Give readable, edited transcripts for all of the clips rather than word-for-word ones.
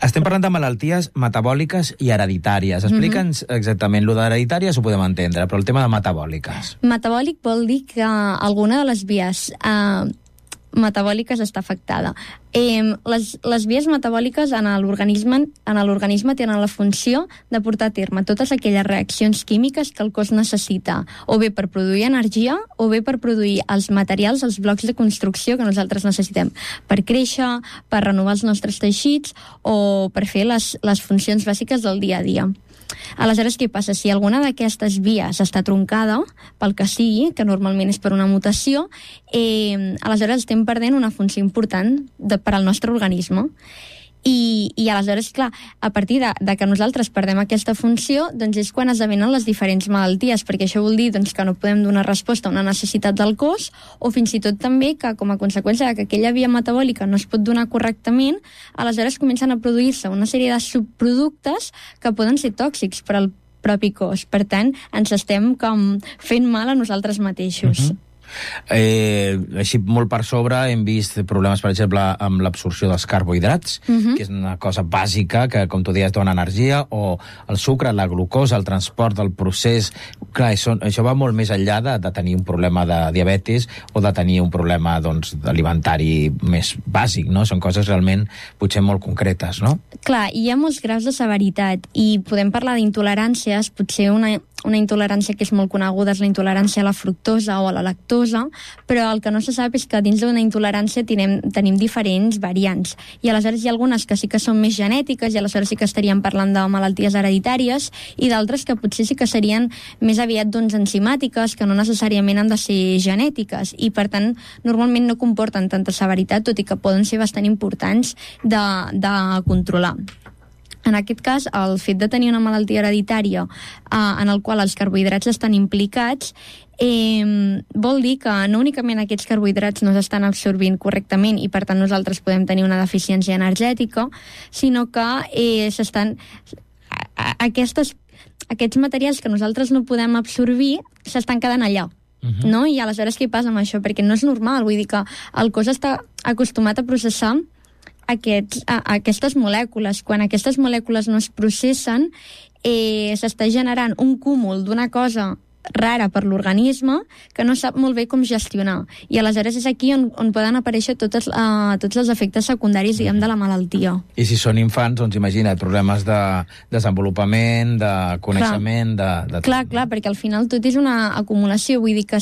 Estem parlant de malalties metabòliques i hereditàries. Explica'ns exactament. Lo d'hereditàries ho podem entendre, però el tema de metabòliques. Metabòlic vol dir que alguna de les vies metabòliques està afectada. Les vies metabòliques en l'organisme tenen la funció de portar a terme totes aquelles reaccions químiques que el cos necessita, o bé per produir energia, o bé per produir els materials, els blocs de construcció que nosaltres necessitem per créixer, per renovar els nostres teixits o per fer les funcions bàsiques del dia a dia. Aleshores, què passa? Si alguna d'aquestes vies està troncada, pel que sigui, que normalment és per una mutació, aleshores estem perdent una funció important per al nostre organisme. I aleshores, clar, a partir de que nosaltres perdem aquesta funció, doncs és quan esdevenen les diferents malalties, perquè això vol dir doncs, que no podem donar resposta a una necessitat del cos, o fins i tot també que, com a conseqüència que aquella via metabòlica no es pot donar correctament, aleshores comencen a produir-se una sèrie de subproductes que poden ser tòxics per al propi cos. Per tant, ens estem com fent mal a nosaltres mateixos. Així molt per sobre hem vist problemes, per exemple, amb l'absorció dels carbohidrats, que és una cosa bàsica que, com tu deies, dona energia, o el sucre, la glucosa, el transport, el procés. Clar, això va molt més enllà de tenir un problema de diabetis o de tenir un problema alimentari més bàsic, no? Són coses realment potser molt concretes, no? Clar, hi ha molts graus de severitat i podem parlar d'intoleràncies. Potser una intolerància que és molt coneguda és la intolerància a la fructosa o a la lactosa, però el que no se sap és que dins d'una intolerància tenim diferents variants, i aleshores hi ha algunes que sí que són més genètiques i aleshores sí que estaríem parlant de malalties hereditàries, i d'altres que potser sí que serien més aviat enzimàtiques, que no necessàriament han de ser genètiques, i per tant normalment no comporten tanta severitat, tot i que poden ser bastant importants de controlar. En aquest cas, el fet de tenir una malaltia hereditària en el qual els carbohidrats estan implicats vol dir que no únicament aquests carbohidrats no s'estan absorbint correctament i per tant nosaltres podem tenir una deficiència energètica, sinó que aquests materials que nosaltres no podem absorbir s'estan quedant allà. No? I aleshores què passa amb això? Perquè no és normal, vull dir que el cos està acostumat a processar aquestes molècules. Quan aquestes molècules no es processen, s'està generant un cúmul d'una cosa rara per l'organisme que no sap molt bé com gestionar, i aleshores és aquí on poden aparèixer tots els efectes secundaris, diguem, de la malaltia. I si són infants, doncs imagina't, problemes de desenvolupament, de coneixement, Clar, perquè al final tot és una acumulació. Vull dir que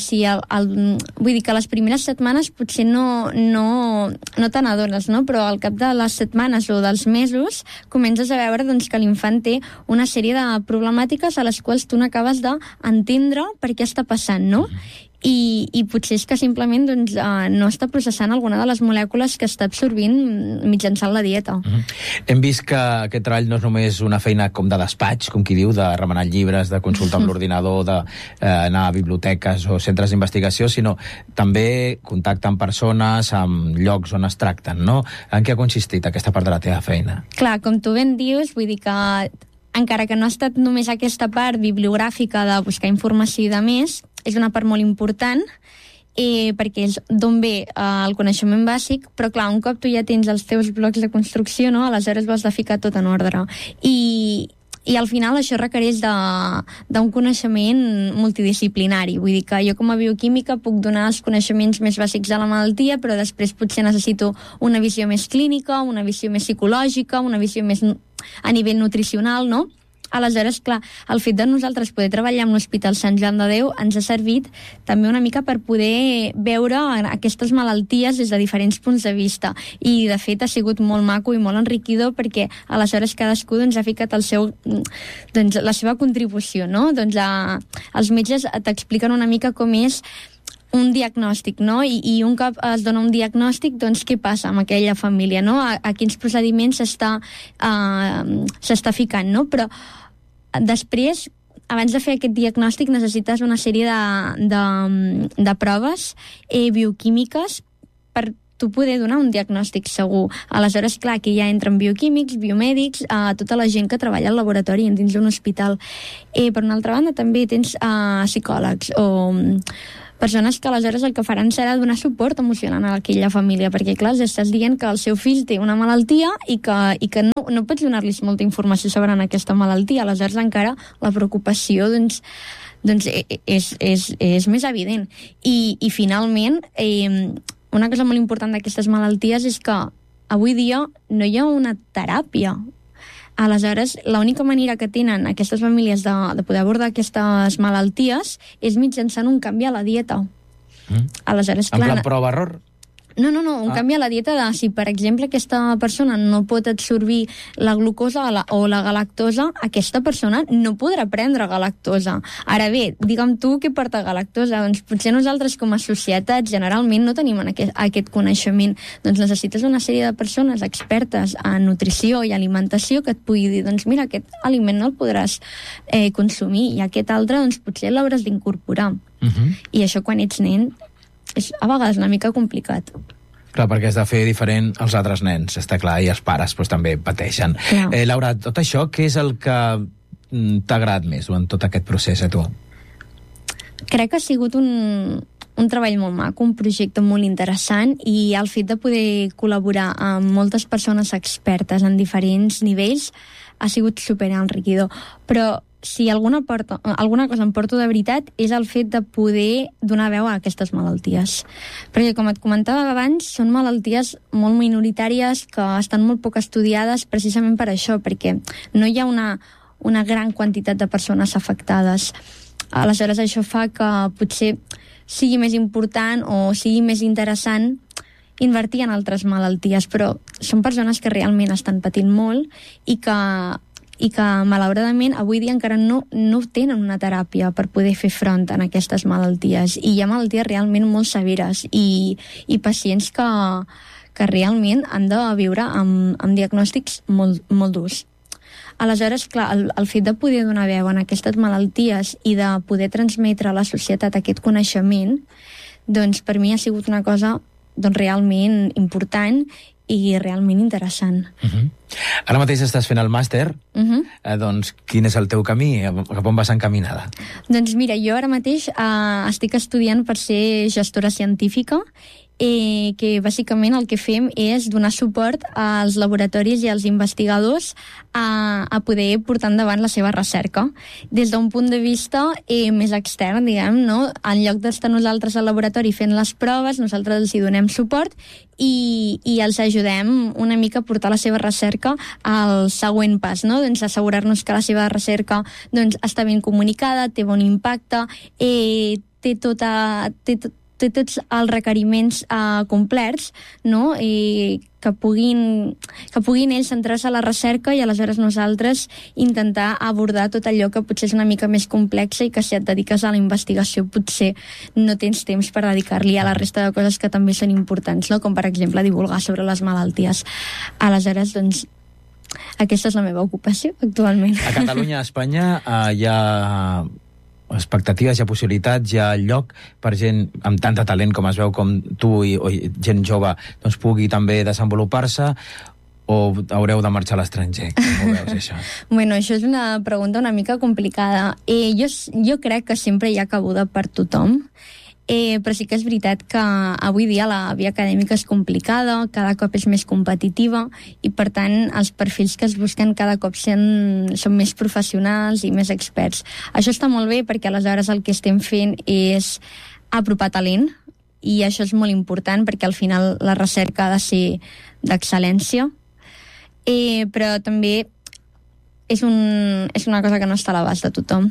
a les primeres setmanes potser no te n'adones, no? Però al cap de les setmanes o dels mesos comences a veure doncs, que l'infant té una sèrie de problemàtiques a les quals tu no acabes d'entendre per què està passant, no? I potser és que simplement doncs, no està processant alguna de les molècules que està absorbint mitjançant la dieta. Hem vist que aquest treball no és només una feina com de despatx, com qui diu, de remenar llibres, de consultar amb l'ordinador, d'anar a biblioteques o centres d'investigació, sinó també contacte amb persones, amb llocs on es tracten, no? En què ha consistit aquesta part de la teva feina? Clar, com tu ben dius, vull dir que encara que no ha estat només aquesta part bibliogràfica de buscar informació i de més, és una part molt important, perquè és d'on ve el coneixement bàsic, però clar, un cop tu ja tens els teus blocs de construcció, no? Aleshores ho has de ficar tot en ordre. I al final això requereix d'un coneixement multidisciplinari. Vull dir que jo com a bioquímica puc donar els coneixements més bàsics de la malaltia, però després potser necessito una visió més clínica, una visió més psicològica, una visió més a nivell nutricional, no? Aleshores, clar, el fet de nosaltres poder treballar amb l'Hospital Sant Joan de Déu ens ha servit també una mica per poder veure aquestes malalties des de diferents punts de vista. I, de fet, ha sigut molt maco i molt enriquidor perquè aleshores cadascú doncs, ha ficat la seva contribució, no? Doncs els metges t'expliquen una mica com és un diagnòstic, no? I un cop es dona un diagnòstic, doncs què passa amb aquella família, no? A quins procediments s'està ficant, no? Però després, abans de fer aquest diagnòstic, necessites una sèrie de proves bioquímiques per tu poder donar un diagnòstic segur. Aleshores, clar, aquí ja entren bioquímics, biomèdics, tota la gent que treballa al laboratori dins d'un hospital. Per una altra banda, també tens psicòlegs o persones que aleshores el que faran serà donar suport emocional a aquella família, perquè clar, estàs dient que el seu fill té una malaltia i que no pots donar-los molta informació sobre aquesta malaltia, aleshores encara la preocupació doncs és més evident. I finalment, una cosa molt important d'aquestes malalties és que avui dia no hi ha una teràpia. Aleshores, l'única manera que tenen aquestes famílies de poder abordar aquestes malalties és mitjançant un canvi a la dieta. Aleshores, clar, en plan prova-error? No, un canvi a la dieta de si, per exemple, aquesta persona no pot absorbir la glucosa o la galactosa, aquesta persona no podrà prendre galactosa. Ara bé, digue'm tu què porta galactosa? Doncs potser nosaltres com a societat generalment no tenim aquest coneixement. Doncs necessites una sèrie de persones expertes en nutrició i alimentació que et pugui dir, doncs mira, aquest aliment no el podràs consumir i aquest altre doncs potser l'hauràs d'incorporar. I això quan ets nen és a vegades una mica complicat. Clar, perquè has de fer diferent als altres nens, està clar, i els pares doncs, també pateixen. Laura, tot això, què és el que t'ha agradat més durant tot aquest procés a tu? Crec que ha sigut un treball molt maco, un projecte molt interessant, i el fet de poder col·laborar amb moltes persones expertes en diferents nivells ha sigut superenriquidor. Però si alguna cosa em porto de veritat és el fet de poder donar veu a aquestes malalties. Perquè, com et comentava abans, són malalties molt minoritàries que estan molt poc estudiades precisament per això, perquè no hi ha una gran quantitat de persones afectades. Aleshores, això fa que potser sigui més important o sigui més interessant invertir en altres malalties, però són persones que realment estan patint molt i que malauradament avui dia encara no tenen una teràpia per poder fer front a aquestes malalties, i hi ha malalties realment molt severes i pacients que realment han de viure amb diagnòstics molt durs. Aleshores, clar, el fet de poder donar veu en aquestes malalties i de poder transmetre a la societat aquest coneixement, doncs per mi ha sigut una cosa realment important i realment interessant. Ara mateix estàs fent el màster, doncs quin és el teu camí? Cap on vas encaminada? Doncs mira, jo ara mateix estic estudiant per ser gestora científica, que bàsicament el que fem és donar suport als laboratoris i als investigadors a poder portar endavant la seva recerca. Des d'un punt de vista més extern, diguem, no? En lloc d'estar nosaltres al laboratori fent les proves, nosaltres els hi donem suport i els ajudem una mica a portar la seva recerca al següent pas, no? Doncs assegurar-nos que la seva recerca està ben comunicada, té bon impacte, té tots els requeriments complerts, no? I que puguin ells centrar-se a la recerca i aleshores nosaltres intentar abordar tot allò que potser és una mica més complexa i que si et dediques a la investigació potser no tens temps per dedicar-li a la resta de coses que també són importants, no? Com per exemple divulgar sobre les malalties. Aleshores, doncs, aquesta és la meva ocupació actualment. A Catalunya, a Espanya, hi ha expectatives, hi ha possibilitats, hi ha lloc per gent amb tant de talent com es veu com tu o gent jove doncs pugui també desenvolupar-se, o haureu de marxar a l'estranger? Com ho veus, això? Bueno, això és una pregunta una mica complicada. Jo crec que sempre hi ha cabuda per tothom, però sí que és veritat que avui dia la via acadèmica és complicada, cada cop és més competitiva i per tant els perfils que es busquen cada cop són més professionals i més experts. Això està molt bé perquè aleshores el que estem fent és apropar talent i això és molt important perquè al final la recerca ha de ser d'excel·lència, però també és una cosa que no està a l'abast de tothom,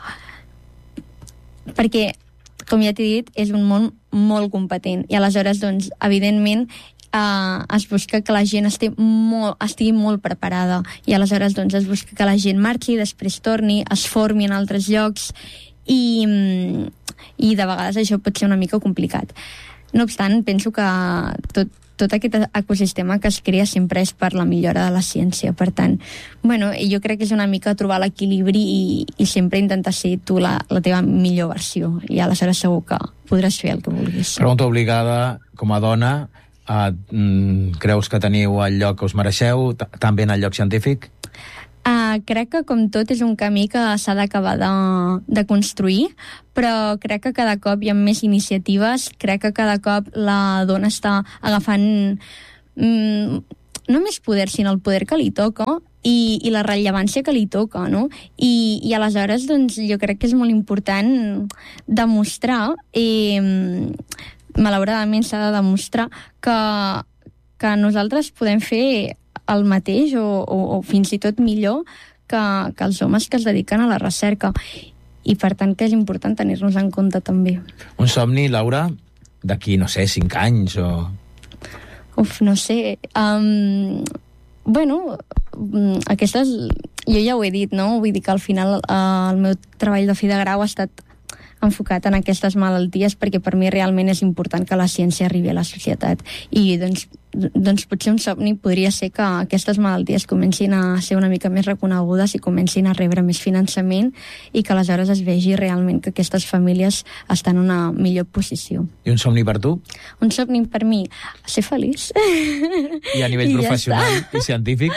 perquè com ja t'he dit, és un món molt competent i aleshores, doncs, evidentment es busca que la gent estigui molt preparada i aleshores doncs, es busca que la gent marxi, després torni, es formi en altres llocs i de vegades això pot ser una mica complicat. No obstant, penso que tot aquest ecosistema que es crea sempre és per la millora de la ciència. Per tant, bueno, jo crec que és una mica trobar l'equilibri i sempre intentar ser tu la teva millor versió i aleshores segur que podràs fer el que vulguis. Pregunta obligada, com a dona, creus que teniu el lloc que us mereixeu, també en el lloc científic? Crec que, com tot, és un camí que s'ha d'acabar de construir, però crec que cada cop hi ha més iniciatives, crec que cada cop la dona està agafant no més poder, sinó el poder que li toca i la rellevància que li toca, no? I aleshores, doncs, jo crec que és molt important demostrar, malauradament s'ha de demostrar, que nosaltres podem fer el mateix o fins i tot millor que els homes que es dediquen a la recerca. I per tant que és important tenir-nos en compte també. Un somni, Laura, d'aquí, no sé, 5 anys o... No sé. Bueno, aquestes... Jo ja ho he dit, no? Vull dir que al final el meu treball de fi de grau ha estat enfocat en aquestes malalties perquè per mi realment és important que la ciència arribi a la societat. I doncs potser un somni podria ser que aquestes malalties comencin a ser una mica més reconegudes i comencin a rebre més finançament i que aleshores es vegi realment que aquestes famílies estan en una millor posició. I un somni per tu? Un somni per mi, ser feliç. I a nivell professional i científic?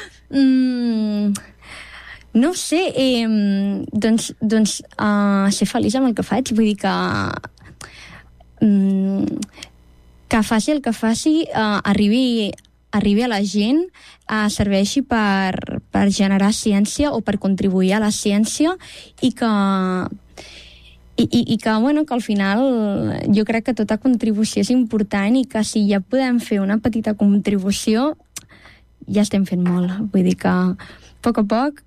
No ho sé, doncs ser feliç amb el que faig, vull dir que faci el que faci, arribi a la gent, serveixi per generar ciència o per contribuir a la ciència i que al final jo crec que tota contribució és important i que si ja podem fer una petita contribució ja estem fent molt. Vull dir que a poc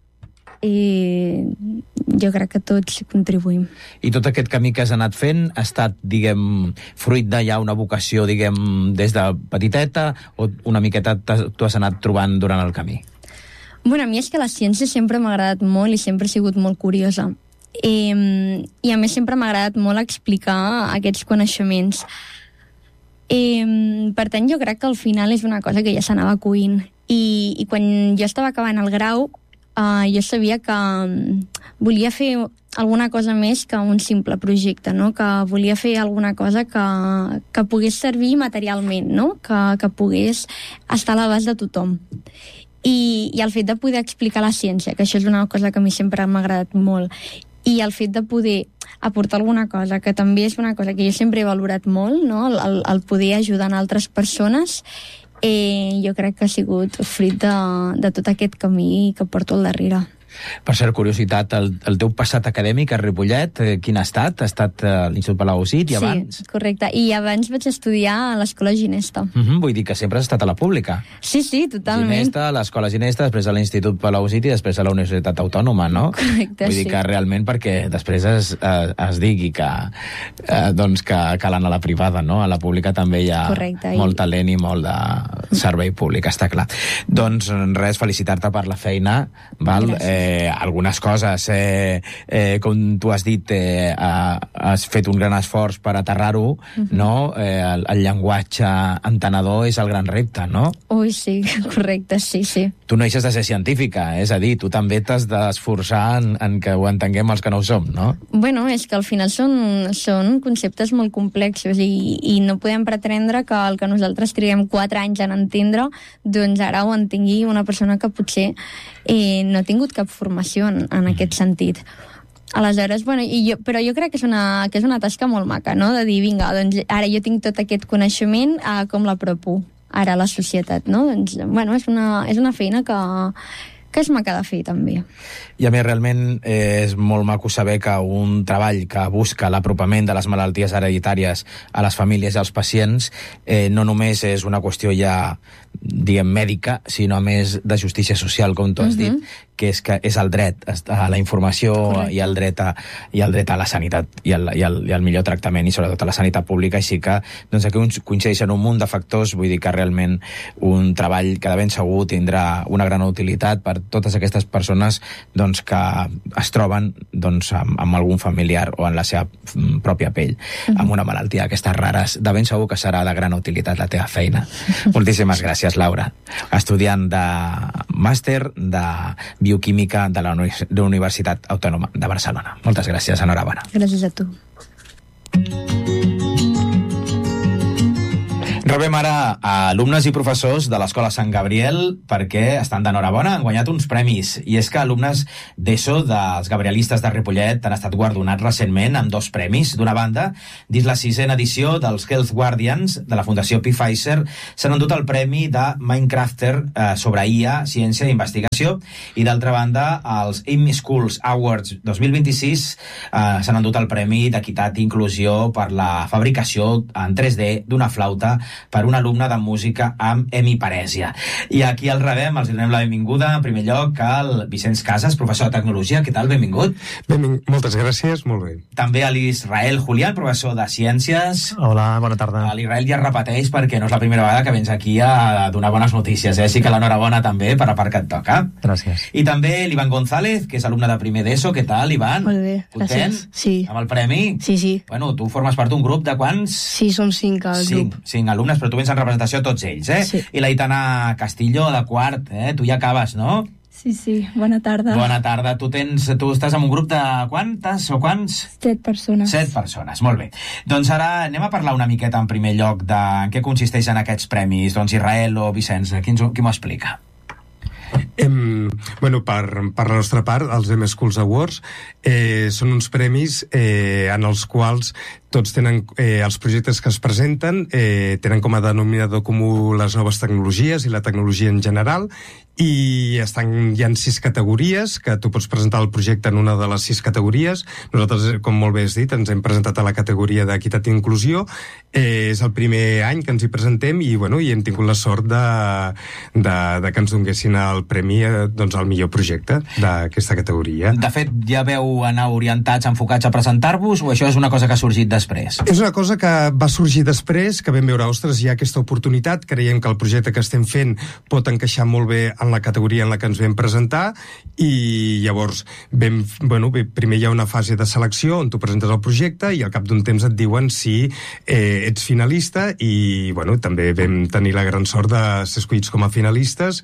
jo crec que tots contribuïm. I tot aquest camí que has anat fent ha estat, diguem, fruit de ja una vocació, diguem, des de petiteta o una miqueta tu has anat trobant durant el camí? Bueno, a mi és que la ciència sempre m'ha agradat molt i sempre he sigut molt curiosa. I a més sempre m'ha agradat molt explicar aquests coneixements. Per tant, jo crec que al final és una cosa que ja s'anava coint. I quan jo estava acabant el grau, jo sabia que volia fer alguna cosa més que un simple projecte, no? Que volia fer alguna cosa que pogués servir materialment, no? Que pogués estar a l'abast de tothom. I el fet de poder explicar la ciència, que això és una cosa que a mi sempre m'ha agradat molt, i el fet de poder aportar alguna cosa, que també és una cosa que jo sempre he valorat molt, no? El poder ajudar a altres persones, jo crec que ha sigut fruit de tot aquest camí que porto al darrere. Per cert, curiositat, el teu passat acadèmic a Ripollet, quin ha estat? Ha estat a l'Institut Palau-Sit i abans? Sí, correcte. I abans vaig estudiar a l'Escola Ginesta. Vull dir que sempre has estat a la pública. Sí, totalment. Ginesta, a l'Escola Ginesta, després a l'Institut Palau-Sit i després a la Universitat Autònoma, no? Correcte, Vull dir que realment perquè després es digui que calen a la privada, no? A la pública també hi ha molt talent i molt de servei públic, està clar. Doncs res, felicitar-te per la feina, val? Algunes coses, com tu has dit, has fet un gran esforç per aterrar-ho, no? El llenguatge entenedor és el gran repte, no? Ui, sí, correcte, sí. Tu no deixes de ser científica, és a dir, tu també t'has d'esforçar en que ho entenguem els que no ho som, no? Bueno, és que al final són conceptes molt complexos i no podem pretendre que el que nosaltres triguem 4 anys en entendre, doncs ara ho entengui una persona que potser no ha tingut cap formació en aquest sentit. Aleshores, bueno, però jo crec que és una tasca molt maca, no? De dir, vinga, doncs ara jo tinc tot aquest coneixement, com l'apropo ara a la societat, no? Doncs, bueno, és una feina que és maca de fer, també. I a més, realment és molt maco saber que un treball que busca l'apropament de les malalties hereditàries a les famílies i als pacients no només és una qüestió ja, diguem, mèdica, sinó a més de justícia social, com tu has dit, que és el dret a la informació. Correcte. i el dret a la sanitat i al millor tractament i sobretot a la sanitat pública, així que doncs, aquí coincideixen un munt de factors. Vull dir que realment un treball que de ben segur tindrà una gran utilitat per totes aquestes persones doncs, que es troben doncs, amb algun familiar o en la seva pròpia pell amb una malaltia d'aquestes rares. De ben segur que serà de gran utilitat la teva feina. Moltíssimes gràcies, Laura. Estudiant de màster de Bioquímica de la Universitat Autònoma de Barcelona. Moltes gràcies, enhorabona. Gràcies a tu. Rebem ara a alumnes i professors de l'Escola Sant Gabriel perquè estan d'enhorabona, han guanyat uns premis. I és que alumnes d'ESO dels gabrielistes de Ripollet han estat guardonats recentment amb 2 premis. D'una banda, dins la 6a edició dels Health Guardians de la Fundació Pi Pfizer s'han endut el premi de Minecrafter sobre IA, ciència i investigació, i d'altra banda, els IMI Schools Awards 2026 s'han endut el premi d'equitat i inclusió per la fabricació en 3D d'una flauta per un alumne de música amb hemiparèsia. I aquí el rebem, els donem la benvinguda, en primer lloc, al Vicenç Casas, professor de Tecnologia. Què tal? Benvingut. Moltes gràcies, molt bé. També a l'Israel Julián, professor de Ciències. Hola, bona tarda. L'Israel ja repeteix perquè no és la primera vegada que vens aquí a donar bones notícies, Així que l'enhorabona també per la part que et toca. Gràcies. I també l'Ivan González, que és alumne de primer d'ESO. Què tal, Ivan? Molt bé, Content? gràcies. Sí. Amb el premi? Sí. Bueno, tu formes part d'un grup de quants? Sí, som 5 al grup. 5 alumnes, però tu vens en representació tots ells, Sí. I l'Aitana Castillo, de quart, Tu ja acabes, no? Sí, bona tarda. Bona tarda. Tu estàs en un grup de quantes o quants? 7 persones. 7 persones, molt bé. Doncs ara anem a parlar una miqueta en primer lloc de en què consisteixen aquests premis. Doncs Israel o Vicenç, qui m'ho explica? Bueno, per la nostra part, els M Schools Awards són uns premis en els quals tots tenen, els projectes que es presenten tenen com a denominador comú les noves tecnologies i la tecnologia en general, i hi ha 6 categories que tu pots presentar el projecte en una de les 6 categories. Nosaltres, com molt bé has dit, ens hem presentat a la categoria d'equitat i inclusió. És el primer any que ens hi presentem i hem tingut la sort de que ens donguessin el premi al millor projecte d'aquesta categoria. De fet, ja veu anar orientats, enfocats a presentar-vos, o això és una cosa que ha sorgit després? És una cosa que va sorgir després, que vam veure, ostres, hi ha aquesta oportunitat, creiem que el projecte que estem fent pot encaixar molt bé en la categoria en la que ens vam presentar, i llavors primer hi ha una fase de selecció on tu presentes el projecte i al cap d'un temps et diuen si ets finalista, i també vam tenir la gran sort de ser escollits com a finalistes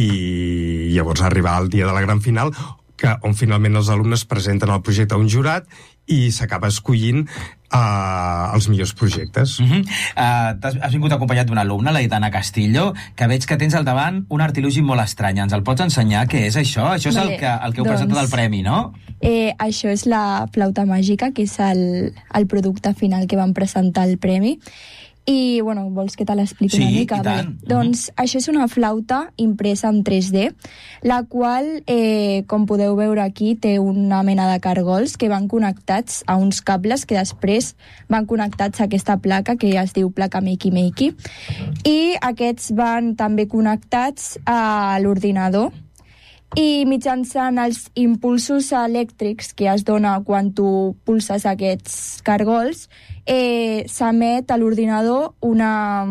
i llavors arribar al dia de la gran final, on finalment els alumnes presenten el projecte a un jurat i s'acaba escollint els millors projectes. Has vingut acompanyat d'un alumne, l'Aitana Castillo, que veig que tens al davant un artilugi molt estrany. Ens el pots ensenyar? Què és això? Això és el que heu presentat al premi, no? Això és la flauta màgica, que és el producte final que vam presentar al premi. I, vols que te l'expliqui una mica? Sí, i tant. Doncs això és una flauta impresa en 3D, la qual, com podeu veure aquí, té una mena de cargols que van connectats a uns cables que després van connectats a aquesta placa que es diu placa Makey Makey, i aquests van també connectats a l'ordinador, i mitjançant els impulsos elèctrics que es dona quan tu pulses aquests cargols, s'emet a l'ordinador una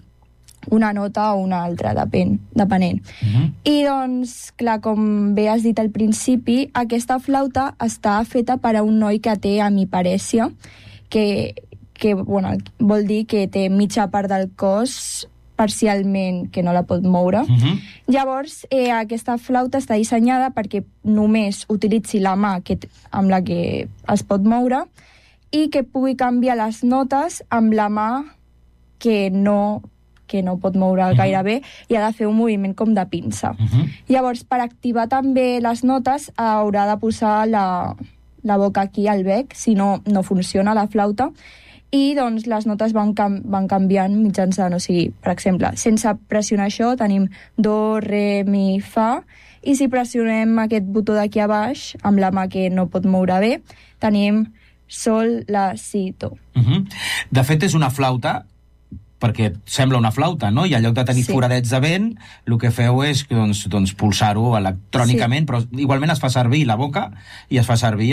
nota o una altra, depenent. I doncs, clar, com bé has dit al principi, aquesta flauta està feta per a un noi que té hemiparèsia, que vol dir que té mitja part del cos parcialment que no la pot moure. Llavors, aquesta flauta està dissenyada perquè només utilitzi la mà amb la que es pot moure i que pugui canviar les notes amb la mà que no pot moure gaire bé i ha de fer un moviment com de pinça. Llavors, per activar també les notes, haurà de posar la boca aquí al bec, si no, no funciona la flauta. I doncs les notes van canviant mitjançant, per exemple, sense pressionar això tenim do, re, mi, fa, i si pressionem aquest botó d'aquí a baix, amb la mà que no pot moure bé, tenim sol, la, si, do. De fet, és una flauta perquè sembla una flauta, no? I en lloc de tenir foradets de vent, el que feu és pulsar-ho electrònicament, però igualment es fa servir la boca i es fa servir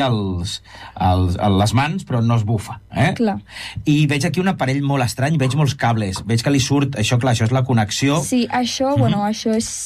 les mans, però no es bufa. Clar. I veig aquí un aparell molt estrany, veig molts cables, veig que li surt, això és la connexió. Sí, això, això és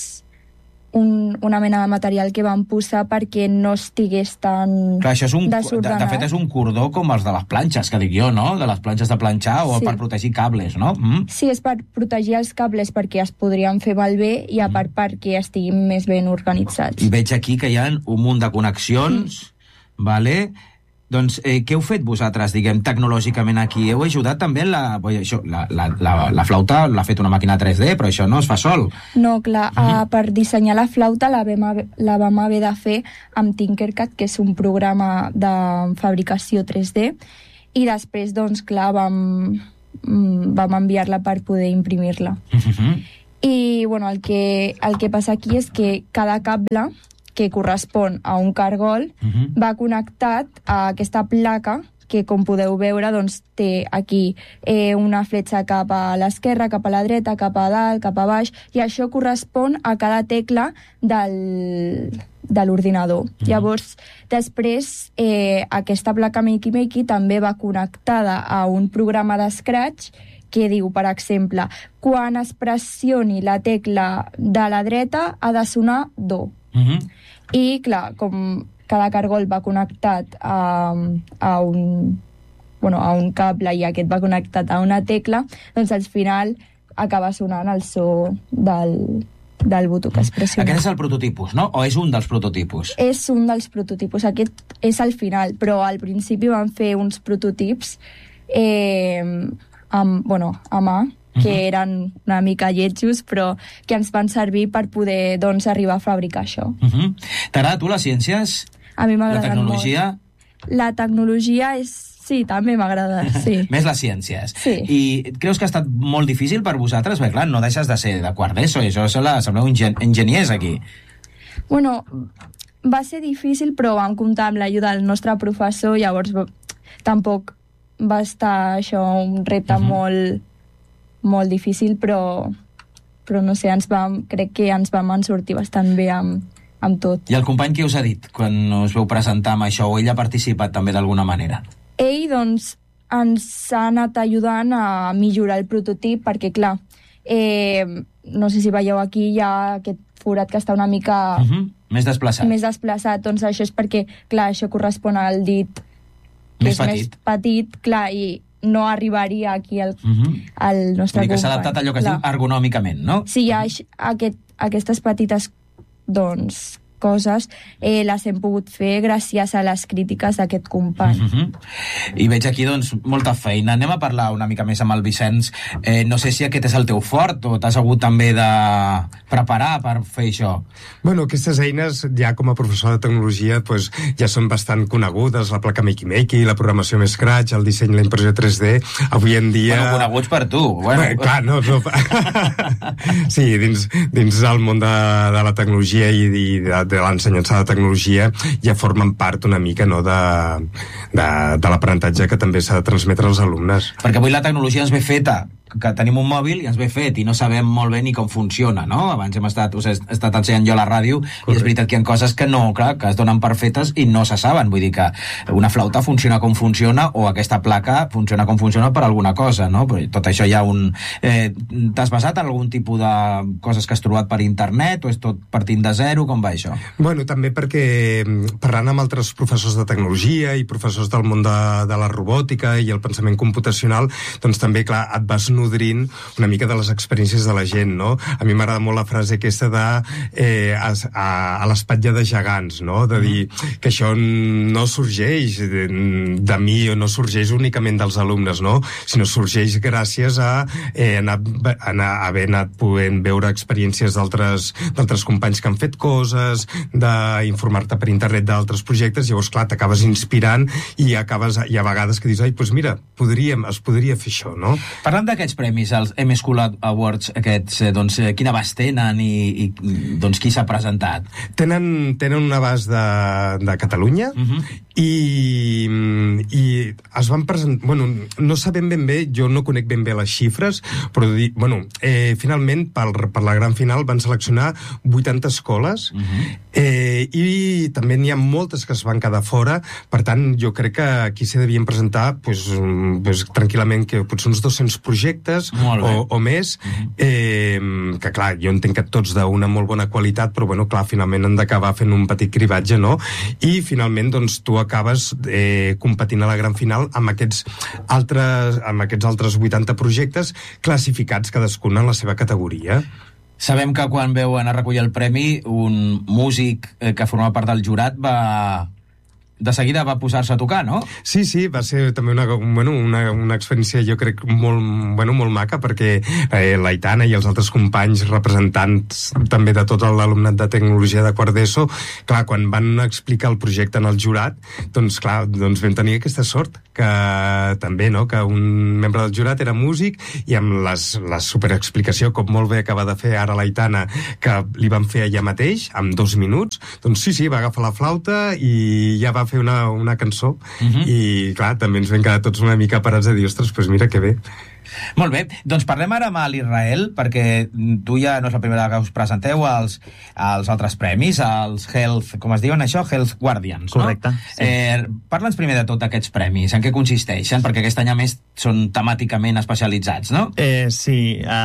una mena de material que van posar perquè no estigués tan desordenat. De fet, és un cordó com els de les planxes, que dic jo, no? De les planxes de planxar, o per protegir cables, no? Sí, és per protegir els cables perquè es podrien fer malbé i a part perquè estiguin més ben organitzats. I veig aquí que hi ha un munt de connexions, vale? Doncs què heu fet vosaltres, diguem, tecnològicament aquí? Heu ajudat també en la flauta, l'ha fet una màquina 3D, però això no es fa sol. No, clar, per dissenyar la flauta la vam haver de fer amb Tinkercad, que és un programa de fabricació 3D, i després, doncs, clar, vam enviar-la per poder imprimir-la. I, bueno, el que passa aquí és que cada cable que correspon a un cargol va connectat a aquesta placa que, com podeu veure, doncs, té aquí una fletxa cap a l'esquerra, cap a la dreta, cap a dalt, cap a baix, i això correspon a cada tecla de l'ordinador. Llavors, després, aquesta placa Makey també va connectada a un programa de Scratch que diu, per exemple, quan es pressioni la tecla de la dreta ha de sonar do. I, clar, com cada cargol va connectat a un cable i aquest va connectat a una tecla, doncs al final acaba sonant el so del botó que es pressiona. Aquest és el prototipus, no? O és un dels prototipus? És un dels prototipus. Aquest és el final, però al principi van fer uns prototips a mà, que eren una mica lletjos, però que ens van servir per poder, doncs, arribar a fabricar això. T'agrada a tu les ciències? A mi m'agrada molt. La tecnologia? La tecnologia és... Sí, també m'agrada, sí. Més les ciències. Sí. I creus que ha estat molt difícil per vosaltres? Perquè, clar, no deixes de ser de quart d'ESO, i això sembleu enginyers aquí. Bueno, va ser difícil, però vam comptar amb l'ajuda del nostre professor, llavors tampoc va estar això un repte molt difícil, però no sé, crec que ens vam sortir bastant bé amb tot. I el company què us ha dit quan us veu presentar amb això, o ell ha participat també d'alguna manera? Ell, doncs, ens ha anat ajudant a millorar el prototip, perquè, clar, no sé si veieu aquí, hi ha aquest forat que està una mica... Més desplaçat. Més desplaçat, doncs això és perquè, clar, això correspon al dit que és més petit, clar, i no arribaria aquí al nostre company. Que s'ha adaptat a allò que es diu ergonòmicament, no? Sí, hi ha aquestes petites, doncs, coses les hem pogut fer gràcies a les crítiques d'aquest company. I veig aquí, doncs, molta feina. Anem a parlar una mica més amb el Vicenç. No sé si aquest és el teu fort o t'has hagut també de preparar per fer això. Bueno, aquestes eines, ja com a professor de tecnologia, doncs, ja són bastant conegudes, la placa Makey, la programació amb Scratch, el disseny i la impressió 3D. Avui en dia... Bueno, coneguts per tu. Bueno, clar, no. Sí, dins del món de la tecnologia i de l'ensenyança de tecnologia ja formen part una mica, no, de l'aprenentatge que també s'ha de transmetre als alumnes. Perquè avui la tecnologia ens ve feta, que tenim un mòbil i ens ve fet i no sabem molt bé ni com funciona, no? Abans us he estat ensenyant jo a la ràdio. Correcte. I és veritat que hi ha coses que no, clar, que es donen per fetes i no se saben. Vull dir que una flauta funciona com funciona o aquesta placa funciona com funciona per alguna cosa, no? Però tot això hi ha un... T'has basat en algun tipus de coses que has trobat per internet o és tot partint de zero? Com va això? Bueno, també perquè parlant amb altres professors de tecnologia i professors del món de la robòtica i el pensament computacional, doncs també, clar, et vas nodrint una mica de les experiències de la gent, no? A mi m'agrada molt la frase aquesta de a l'espatlla de gegants, no? De dir que això no sorgeix de mi o no sorgeix únicament dels alumnes, no? Sinó sorgeix gràcies a haver anat podent veure experiències d'altres companys que han fet coses, d'informar-te per internet d'altres projectes, llavors, clar, t'acabes inspirant i hi ha vegades que dius, ai, doncs mira, es podria fer això, no? Parlant d'aquests premis, els M-School Awards aquests, doncs, quin abast tenen i doncs, qui s'ha presentat? Tenen un abast de Catalunya i es van presentar... Bueno, no sabem ben bé, jo no conec ben bé les xifres, però finalment, per la gran final van seleccionar 80 escoles i també n'hi ha moltes que es van quedar fora, per tant, jo crec que aquí s'hi devien presentar tranquil·lament que potser uns 200 projectes o més, que clar, jo entenc que tots d'una molt bona qualitat, però bueno, clar, finalment han d'acabar fent un petit cribatge, no? I finalment, doncs, tu acabes competint a la gran final amb aquests altres 80 projectes classificats cadascun en la seva categoria. Sabem que quan veuen a recollir el premi, un músic que formava part del jurat va de seguida va posar-se a tocar, no? Sí, va ser també una experiència, jo crec, molt maca, perquè l'Aitana i els altres companys representants també de tot l'alumnat de tecnologia de quart d'ESO, clar, quan van explicar el projecte en el jurat, doncs vam tenir aquesta sort, que també, no?, que un membre del jurat era músic, i amb la superexplicació, com molt bé acaba de fer ara l'Aitana, que li van fer allà mateix, amb 2 minuts, doncs sí, va agafar la flauta i ja va fer una cançó, i clar, també ens vam quedar tots una mica parats a dir, ostres, doncs mira que bé. Molt bé, doncs parlem ara amb l'Israel, perquè tu ja no és la primera vegada que us presenteu als altres premis, als Health, com es diuen això? Health Guardians, no? Correcte. Sí. Parla'ns primer de tot aquests premis, en què consisteixen, perquè aquest any a més són temàticament especialitzats, no? Sí,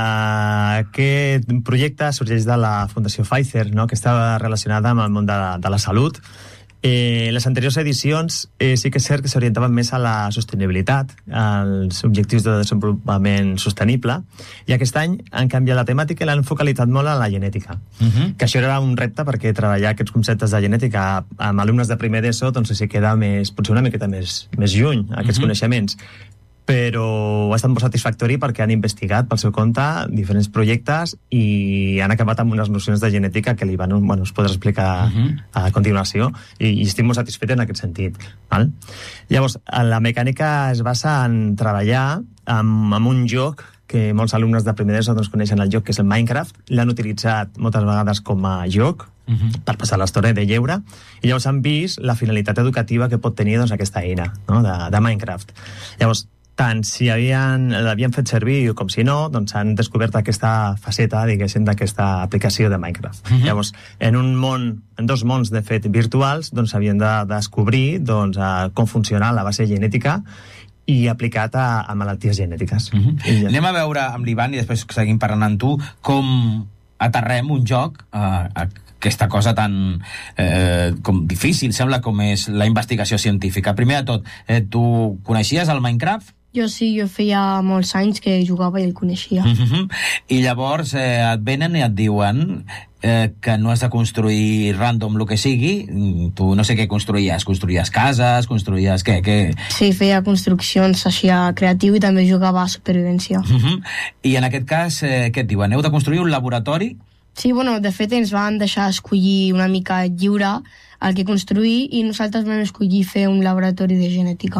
aquest projecte sorgeix de la Fundació Pfizer, no?, que estava relacionada amb el món de la salut. Les anteriors edicions sí que és cert que s'orientaven més a la sostenibilitat, als objectius de desenvolupament sostenible, i aquest any han canviat la temàtica i l'han focalitzat molt a la genètica. Que això era un repte, perquè treballar aquests conceptes de genètica amb alumnes de primer d'ESO doncs sí queda potser una miqueta més lluny, aquests coneixements. Però ha estat molt satisfactori perquè han investigat pel seu compte diferents projectes i han acabat amb unes nocions de genètica que li van, us podré explicar a continuació, i estic molt satisfet en aquest sentit. Val? Llavors, la mecànica es basa en treballar amb un joc que molts alumnes de primer d'ESO coneixen, el joc que és el Minecraft. L'han utilitzat moltes vegades com a joc per passar l'estona de lleure, i llavors han vist la finalitat educativa que pot tenir aquesta eina, no?, de Minecraft. Llavors, tant si l'havien fet servir com si no, doncs han descobert aquesta faceta, diguéssim, d'aquesta aplicació de Minecraft. Llavors, en 2 mons, de fet, virtuals, doncs havien de descobrir com funciona la base genètica i aplicat a malalties genètiques. Anem a veure amb l'Ivan, i després seguim parlant amb tu, com aterrem un joc a aquesta cosa tan com difícil, sembla, com és la investigació científica. Primer de tot, tu coneixies el Minecraft? Jo sí, jo feia molts anys que jugava i el coneixia. I llavors et venen i et diuen que no has de construir random el que sigui. Tu no sé què construïes. Construïes cases? Construïes què? Sí, feia construccions així creatiu, i també jugava a supervivència. I en aquest cas, què et diuen? Heu de construir un laboratori? Sí, de fet ens van deixar escollir una mica lliure el que construir, i nosaltres vam escollir fer un laboratori de genètica.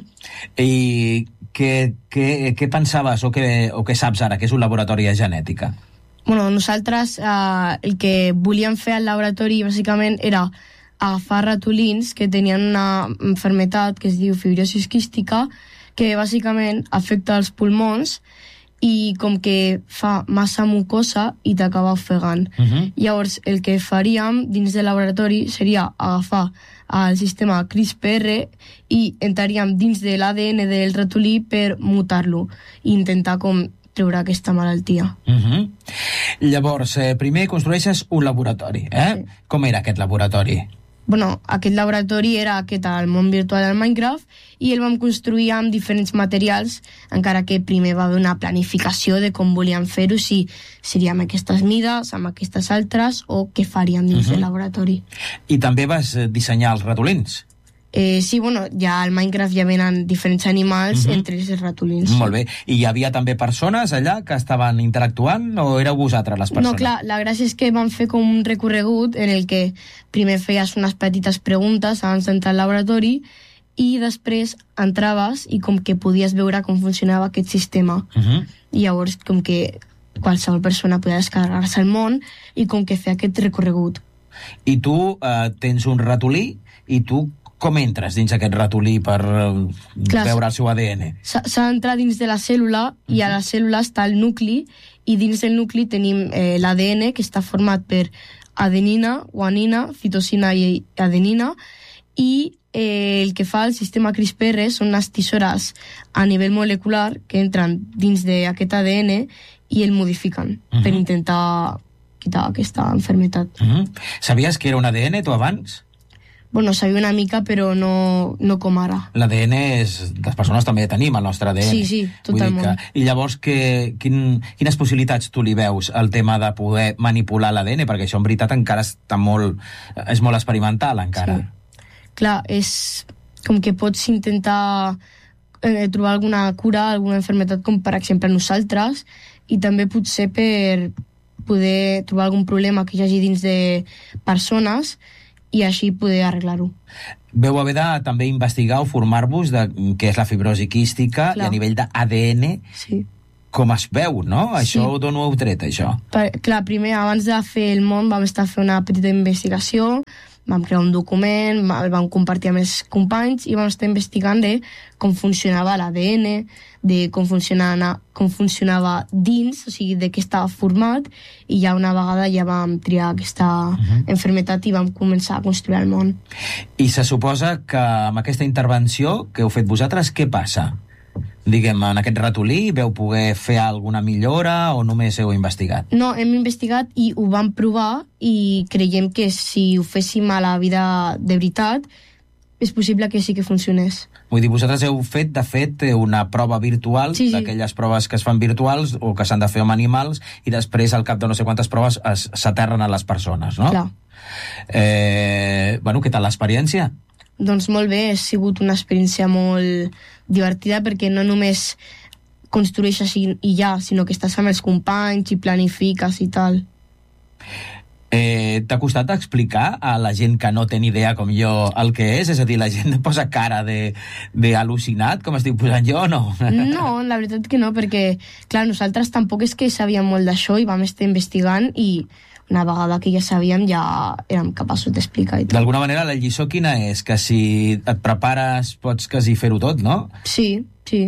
I què pensaves o què saps ara que és un laboratori de genètica? Nosaltres el que volíem fer al laboratori bàsicament era agafar ratolins que tenien una malaltia que es diu fibrosis quística, que bàsicament afecta els pulmons i com que fa massa mucosa i t'acaba ofegant. Llavors, el que faríem dins del laboratori seria agafar el sistema CRISPR i entraríem dins de l'ADN del ratolí per mutar-lo i intentar treure aquesta malaltia. Llavors, primer construeixes un laboratori, Sí. Com era aquest laboratori? Aquest laboratori era al món virtual del Minecraft, i el vam construir amb diferents materials, encara que primer va haver una planificació de com volíem fer-ho, si seria amb aquestes mides, amb aquestes altres, o què faríem dins del laboratori. I també vas dissenyar els ratolins? Sí, ja al Minecraft ja venen diferents animals, entre els ratolins. Molt bé. I hi havia també persones allà que estaven interactuant, o éreu vosaltres les persones? No, clar, la gràcia és que vam fer com un recorregut en el que primer feies unes petites preguntes abans d'entrar al laboratori, i després entraves i com que podies veure com funcionava aquest sistema. I llavors com que qualsevol persona podia descarregar-se el món i com que fer aquest recorregut. I tu tens un ratolí, i tu com entres dins aquest ratolí per veure el seu ADN? S'ha d'entrar dins de la cèl·lula, i a la cèl·lula està el nucli, i dins del nucli tenim l'ADN, que està format per adenina, guanina, citosina i adenina, i el que fa el sistema CRISPR són unes tisores a nivell molecular que entren dins d'aquest ADN i el modifiquen per intentar quitar aquesta malaltia. Sabies que era un ADN, tu, abans? Sabia una mica, però no com ara. L'ADN és... Les persones també tenim el nostre ADN. Sí, totalment. I llavors, quines possibilitats tu li veus al tema de poder manipular l'ADN? Perquè això, en veritat, encara està és molt experimental, encara. Sí. clar, és com que pots intentar trobar alguna cura, alguna malaltia, com per exemple nosaltres, i també potser per poder trobar algun problema que hi hagi dins de persones i així poder arreglar-ho. Veu haver de també investigar o formar-vos de què és la fibrosi quística i a nivell d'ADN, com es veu, no? Això d'on ho heu tret, això? Clar, primer, abans de fer el món, vam estar fent una petita investigació, vam crear un document, el vam compartir amb els companys i vam estar investigant de com funcionava l'ADN, de com funcionava dins, o sigui, de què estava format, i ja una vegada ja vam triar aquesta malaltia i vam començar a construir el món. I se suposa que amb aquesta intervenció que heu fet vosaltres, què passa? Diguem, en aquest ratolí veu poder fer alguna millora o només heu investigat? No, hem investigat i ho vam provar i creiem que si ho féssim a la vida de veritat és possible que sí que funcionés. Vull dir, vosaltres heu fet, de fet, una prova virtual, d'aquelles proves que es fan virtuals o que s'han de fer amb animals, i després, al cap de no sé quantes proves, s'aterren a les persones, no? Clar. Bueno, què tal l'experiència? Doncs molt bé, ha sigut una experiència molt divertida perquè no només construeixes i ja, sinó que estàs amb els companys i planifiques i tal. T'ha costat explicar a la gent que no té ni idea com jo el que és? És a dir, la gent posa cara d'al·lucinat, com estic posant jo, o no? No, la veritat que no, perquè, clar, nosaltres tampoc és que sabíem molt d'això i vam estar investigant i una vegada que ja sabíem ja érem capaços d'explicar i tot. D'alguna manera, la lliçó quina és? Que si et prepares pots quasi fer-ho tot, no? Sí.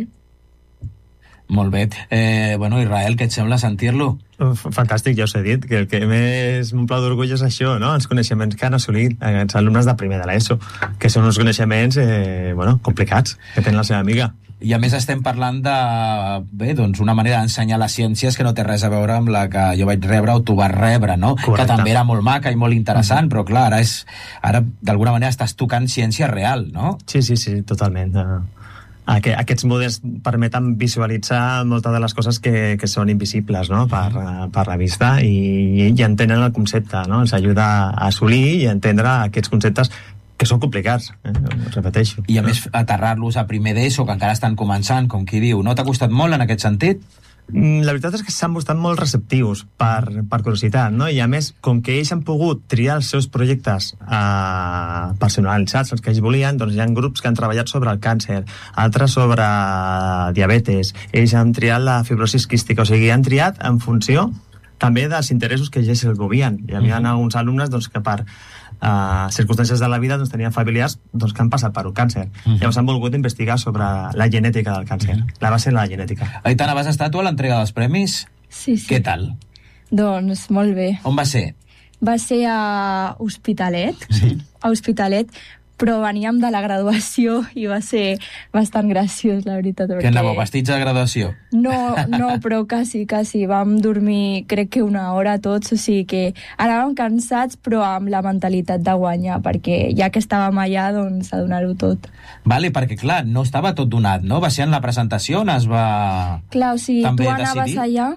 Molt bé. Bueno, Israel, què et sembla sentir-lo? Fantàstic, ja us he dit, que el que més m'omple d'orgull és això, no? Els coneixements que han assolit els alumnes de primer de l'ESO, que són uns coneixements complicats, que tenen la seva amiga. I a més estem parlant de, doncs una manera d'ensenyar les ciències que no té res a veure amb la que jo vaig rebre o tu vas rebre, no? Correcte. Que també era molt maca i molt interessant, però clar, ara d'alguna manera estàs tocant ciència real, no? Sí, totalment. Aquests models permeten visualitzar moltes de les coses que són invisibles, no? per la vista i entenen el concepte, no? Ens ajuda a assolir i a entendre aquests conceptes que són complicats, repeteixo. I a més, aterrar-los a primer d'ESO, que encara estan començant, com qui diu, no t'ha costat molt en aquest sentit? La veritat és que s'han mostrat molt receptius per curiositat, no? I a més, com que ells han pogut triar els seus projectes personalitzats, els que ells volien, doncs hi ha grups que han treballat sobre el càncer, altres sobre diabetes, ells han triat la fibrosi quística, o sigui, han triat en funció també dels interessos que ells els movien. Hi havia alguns alumnes doncs, que per circumstàncies de la vida doncs, tenien familiars doncs, que han passat per un càncer. Llavors han volgut investigar sobre la genètica del càncer, la base de la genètica. Aitana, vas estar tu a l'entrega dels premis? Sí. Què tal? Doncs molt bé. On va ser? Va ser a Hospitalet. Sí. A Hospitalet, però veníem de la graduació i va ser bastant graciós, la veritat. Que anàveu vestits de graduació? No, però quasi. Vam dormir, crec que una hora tots, o sigui que anàvem cansats, però amb la mentalitat de guanyar, perquè ja que estàvem allà, doncs, a donar-ho tot. Vale, perquè clar, no estava tot donat, no? Va ser en la presentació on es va... Clar, o sigui, tu anaves allà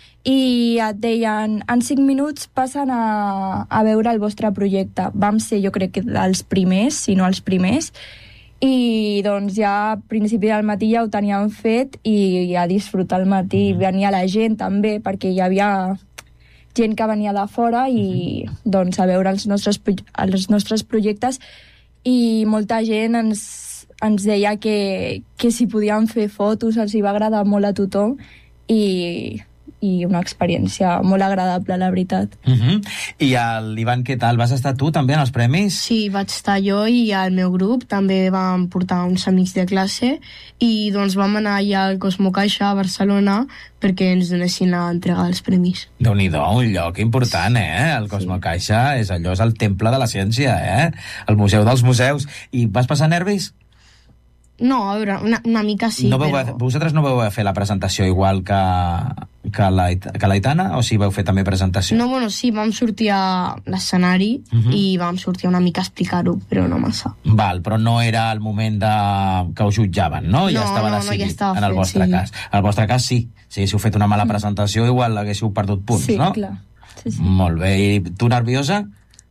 i et deien, en 5 minuts passen a veure el vostre projecte. Vam ser, jo crec que els primers, si no els primers, i doncs ja a principi del matí ja ho teníem fet i a disfrutar el matí. Venia la gent també, perquè hi havia gent que venia de fora i doncs a veure els nostres projectes, i molta gent ens deia que si podíem fer fotos els hi va agradar molt a tothom i una experiència molt agradable, la veritat. I l'Ivan, què tal? Vas estar tu també en els premis? Sí, vaig estar jo i el meu grup, també vam portar uns amics de classe i doncs vam anar allà al Cosmo Caixa a Barcelona perquè ens donessin l'entrega dels premis. Déu-n'hi-do, un lloc important, El Cosmo Caixa és el temple de la ciència, el museu dels museus. I vas passar nervis? No, a veure, una mica sí, però... Vosaltres no vau fer la presentació igual que l'Aitana, o sí vau fer també presentació? No, bueno, sí, vam sortir a l'escenari i vam sortir una mica a explicar-ho, però no massa. Val, però no era el moment que us jutjaven, no? Ja estava decidit, ja estava en el vostre cas. En el vostre cas, sí. Si haguéssiu fet una mala presentació, igual haguéssiu perdut punts, no? Sí, clar. Sí. Molt bé. I tu nerviosa?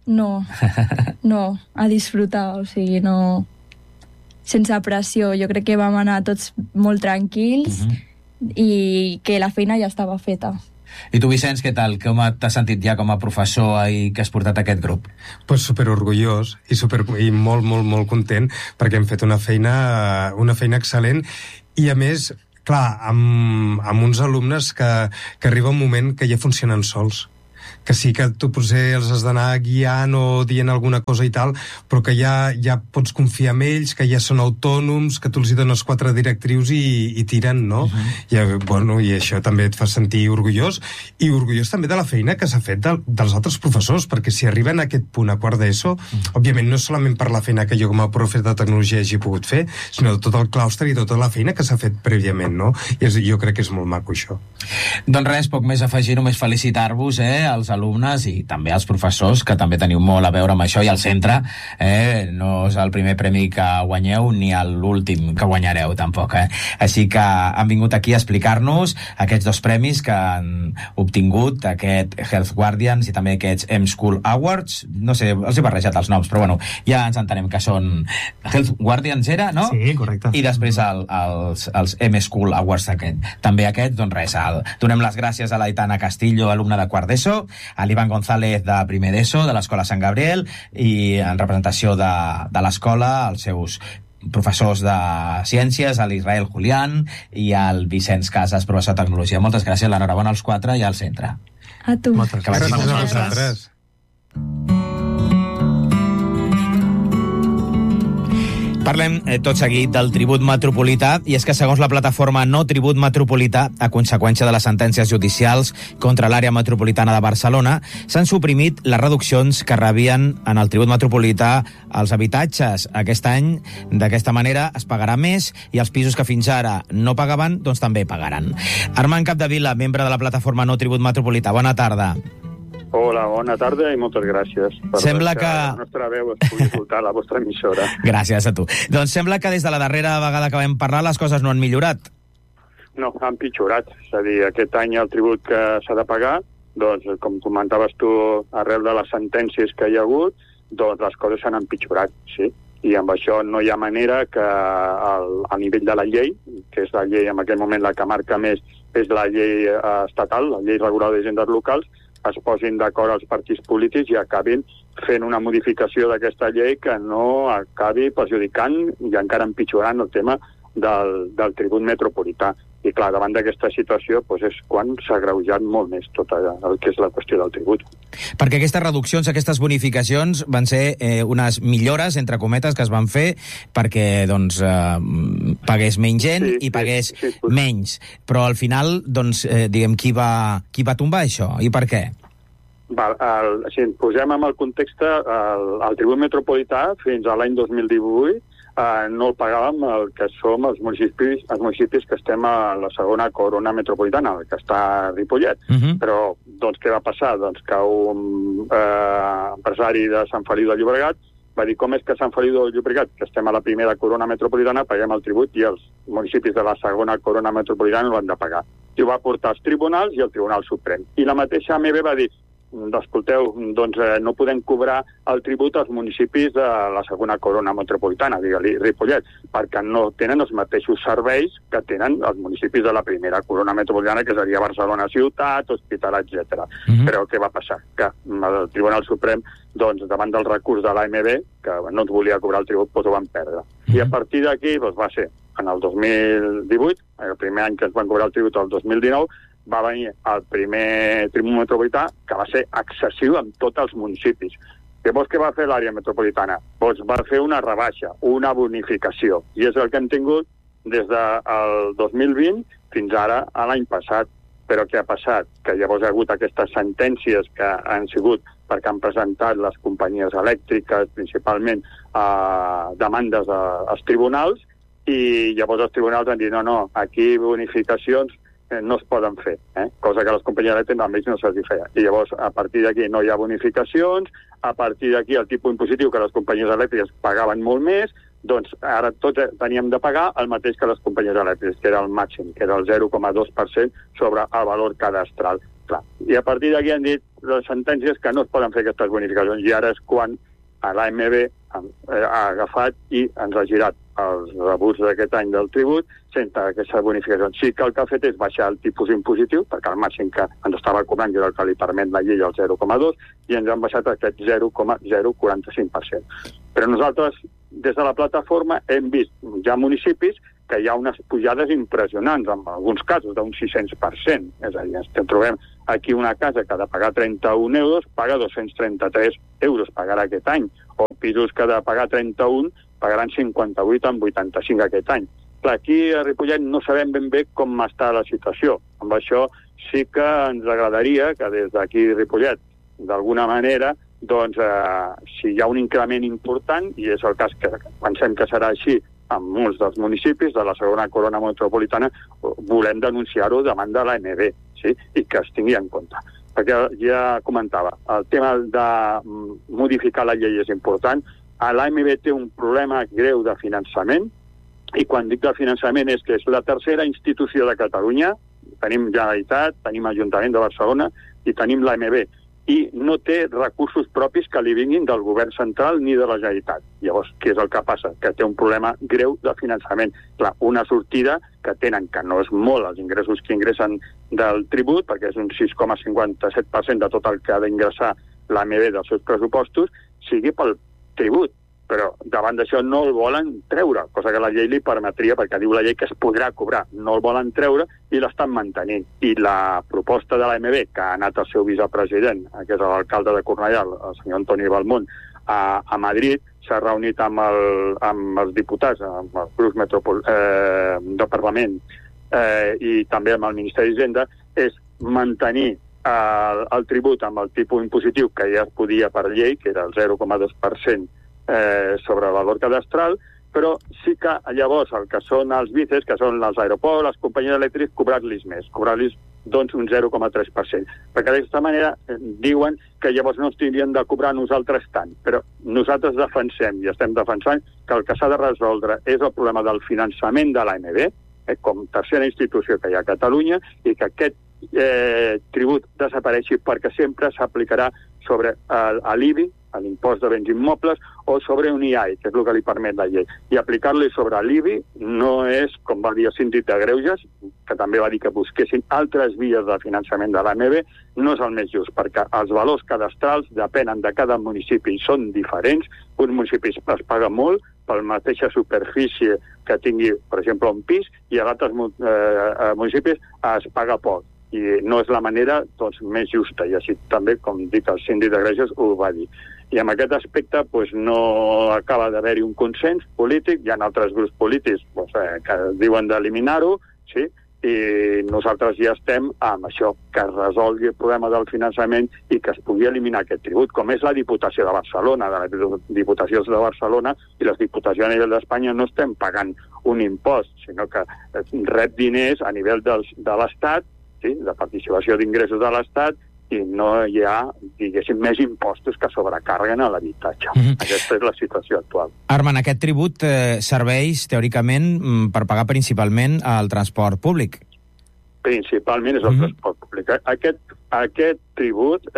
No, a disfrutar, o sigui, no... Sense pressió, jo crec que vam anar tots molt tranquils i que la feina ja estava feta. I tu, Vicenç, què tal? Com t'has sentit ja com a professor i que has portat aquest grup? Pues superorgullós i molt content, perquè hem fet una feina excel·lent i, a més, clar, amb uns alumnes que arriba un moment que ja funcionen sols, que sí que tu potser els has d'anar guiant o dient alguna cosa i tal, però que ja pots confiar en ells, que ja són autònoms, que tu els hi dones 4 directrius i tiren, no? I això també et fa sentir orgullós, i orgullós també de la feina que s'ha fet dels altres professors, perquè si arriben a aquest punt a quart d'ESO, òbviament no és solament per la feina que jo com a profe de tecnologia hagi pogut fer, sinó tot el claustre i tota la feina que s'ha fet prèviament, no? I jo crec que és molt maco, això. Doncs res, poc més a afegir, només felicitar-vos, als alumnes i també als professors, que també teniu molt a veure amb això, i al centre no és el primer premi que guanyeu ni l'últim que guanyareu tampoc, Així que han vingut aquí a explicar-nos aquests 2 premis que han obtingut, aquest Health Guardians i també aquests M-School Awards. No sé, els he barrejat els noms, però bueno, ja ens entenem que són Health Guardians, era, no? Sí, correcte. I després els M-School Awards també aquest, doncs res, donem les gràcies a l'Aitana Castillo, alumna de quart d'ESO, a l'Ivan González de primer d'ESO, de l'Escola Sant Gabriel, i en representació de l'escola, els seus professors de ciències, a l'Israel Julián i al Vicenç Casas, professor de tecnologia. Moltes gràcies, l'enhorabona als 4 i al centre. A tu. Moltes gràcies. Gràcies a vosaltres. Parlem tot seguit del tribut metropolità, i és que segons la plataforma No Tribut Metropolità, a conseqüència de les sentències judicials contra l'àrea metropolitana de Barcelona, s'han suprimit les reduccions que rebien en el tribut metropolità als habitatges. Aquest any, d'aquesta manera, es pagarà més i els pisos que fins ara no pagaven, doncs també pagaran. Armand Capdevila, membre de la plataforma No Tribut Metropolità, bona tarda. Hola, bona tarda i moltes gràcies per Sembla que la nostra veu es pugui escoltar a la vostra emissora. Gràcies a tu. Doncs sembla que des de la darrera vegada que vam parlar les coses no han millorat. No, han pitjorat. És a dir, aquest any el tribut que s'ha de pagar, doncs, com comentaves tu, arrel de les sentències que hi ha hagut, doncs les coses s'han empitjorat, sí. I amb això no hi ha manera que a nivell de la llei, que és la llei en aquell moment la que marca més, és la llei estatal, la llei reguladora d'hisendes locals, es posin d'acord els partits polítics i acabin fent una modificació d'aquesta llei que no acabi perjudicant i encara empitjorant el tema del tribut metropolità. I clar, davant d'aquesta situació doncs és quan s'ha agreujat molt més tot el que és la qüestió del tribut. Perquè aquestes reduccions, aquestes bonificacions van ser unes millores, entre cometes, que es van fer perquè doncs, pagués menys gent i pagués menys. Però al final, doncs, diguem, qui va tombar això i per què? Si ens posem en el context, el tribut metropolità fins a l'any 2018 no el pagàvem el que som els municipis que estem a la segona corona metropolitana, que està a Ripollet. Però, doncs, què va passar? Doncs que un empresari de Sant Feliu de Llobregat va dir com és que Sant Feliu de Llobregat, que estem a la primera corona metropolitana, paguem el tribut i els municipis de la segona corona metropolitana no l'han de pagar. I ho va portar als tribunals i al Tribunal Suprem. I la mateixa AMB va dir escolteu, doncs no podem cobrar el tribut als municipis de la segona corona metropolitana, digue-li Ripollet, perquè no tenen els mateixos serveis que tenen els municipis de la primera corona metropolitana, que seria Barcelona ciutat, Hospitalet, etc. Però què va passar? Que el Tribunal Suprem, doncs, davant del recurs de l'AMB, que no ens volia cobrar el tribut, doncs ho van perdre. I a partir d'aquí, doncs, va ser en el 2018, el primer any que ens van cobrar el tribut, el 2019, va venir el primer tribut metropolità, que va ser excessiu en tots els municipis. Llavors, què va fer l'àrea metropolitana? Doncs va fer una rebaixa, una bonificació, i és el que hem tingut des del 2020 fins ara, a l'any passat. Però què ha passat? Que llavors hi ha hagut aquestes sentències que han sigut perquè han presentat les companyies elèctriques, principalment demandes als tribunals, i llavors els tribunals han dit no, aquí bonificacions no es poden fer, cosa que les companyies elèctriques amb ells no se'ls feia. I llavors, a partir d'aquí no hi ha bonificacions, a partir d'aquí el tipus impositiu que les companyies elèctriques pagaven molt més, doncs ara tots teníem de pagar el mateix que les companyies elèctriques, que era el màxim, que era el 0,2% sobre el valor cadastral. Clar. I a partir d'aquí han dit les sentències que no es poden fer aquestes bonificacions, i ara és quan l'AMB ha agafat i ens ha girat els rebuts d'aquest any del tribut sense aquesta bonificació. Sí que el que ha fet és baixar el tipus impositiu, perquè el màxim que ens estava cobrant era el que li permet la llei, el 0,2, i ens han baixat aquest 0,045%. Però nosaltres, des de la plataforma, hem vist ja municipis que hi ha unes pujades impressionants, en alguns casos d'un 600%. És a dir, ens trobem aquí una casa que ha de pagar 31 euros, paga 233 euros, pagarà aquest any, o pisos que ha de pagar 31, pagaran 58 en 85 aquest any. Clar, aquí a Ripollet no sabem ben bé com està la situació. Amb això sí que ens agradaria que des d'aquí Ripollet, d'alguna manera, doncs, si hi ha un increment important, i és el cas que pensem que serà així en molts dels municipis de la segona corona metropolitana, volem denunciar-ho davant de l'AMB, sí? I que es tingui en compte. Perquè ja comentava, el tema de modificar la llei és important. L'AMB té un problema greu de finançament, i quan dic de finançament és que és la tercera institució de Catalunya, tenim Generalitat, tenim Ajuntament de Barcelona i tenim l'AMB, i no té recursos propis que li vinguin del govern central ni de la Generalitat. Llavors, què és el que passa? Que té un problema greu de finançament. Clar, una sortida que tenen, que no és molt els ingressos que ingressen del tribut, perquè és un 6,57% de tot el que ha d'ingressar l'AMB dels seus pressupostos, sigui pel tribut. Però davant d'això no el volen treure, cosa que la llei li permetria, perquè diu la llei que es podrà cobrar. No el volen treure i l'estan mantenint. I la proposta de l'AMB, que ha anat el seu vicepresident, que és l'alcalde de Cornellà, el senyor Antoni Balmont, a Madrid, s'ha reunit amb els diputats, amb els grups del Parlament i també amb el Ministeri d'Hisenda, és mantenir el tribut amb el tipus impositiu que ja es podia per llei, que era el 0,2%, sobre el valor cadastral, però sí que llavors el que són els vices, que són els aeroports, les companyies elèctriques, cobrar-los més, cobrar-los doncs un 0,3%. Perquè d'aquesta manera diuen que llavors no ens tindrien de cobrar nosaltres tant, però nosaltres defensem i estem defensant que el que s'ha de resoldre és el problema del finançament de l'AMB, com tercera institució que hi ha a Catalunya, i que aquest tribut desapareixi perquè sempre s'aplicarà sobre l'IBI, l'impost de béns immobles, o sobre un IAI, que és el que li permet la llei. I aplicar-li sobre l'IBI no és, com va dir el síndic de Greuges, que també va dir que busquessin altres vies de finançament de l'AMB, no és el més just, perquè els valors cadastrals depenen de cada municipi i són diferents. Un municipi es paga molt per la mateixa superfície que tingui, per exemple, un pis, i a altres municipis es paga poc. I no és la manera més justa, i així també, com dic, el síndic de Greuges ho va dir. I en aquest aspecte no acaba d'haver-hi un consens polític, hi ha altres grups polítics que diuen d'eliminar-ho, sí? I nosaltres ja estem amb això, que es resolgui el problema del finançament i que es pugui eliminar aquest tribut, com és la Diputació de Barcelona. De les Diputacions de Barcelona i les Diputacions a nivell d'Espanya no estem pagant un impost, sinó que rep diners a nivell de l'Estat, sí, de participació d'ingressos de l'Estat, i no hi ha, diguéssim, més impostos que sobrecarreguen a l'habitatge. Aquesta és la situació actual. Armand, aquest tribut serveix, teòricament, per pagar principalment el transport públic? Principalment és el transport públic. Aquest tribut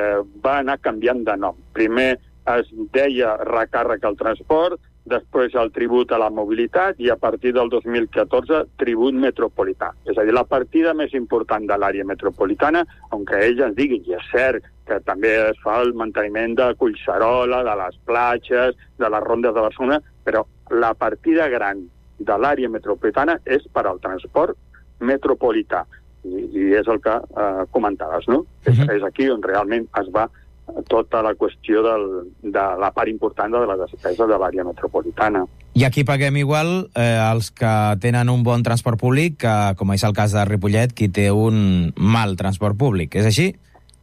va anar canviant de nom. Primer es deia recàrrec al transport, després el tribut a la mobilitat i a partir del 2014 tribut metropolità. És a dir, la partida més important de l'àrea metropolitana, on ells ens diguin, i és cert que també es fa el manteniment de Collserola, de les platges, de les rondes de Barcelona, però la partida gran de l'àrea metropolitana és per al transport metropolità. I és el que comentaves, no? És aquí on realment es va tota la qüestió de la part important de la despesa de l'àrea metropolitana. I aquí paguem igual els que tenen un bon transport públic que, com és el cas de Ripollet, qui té un mal transport públic. És així?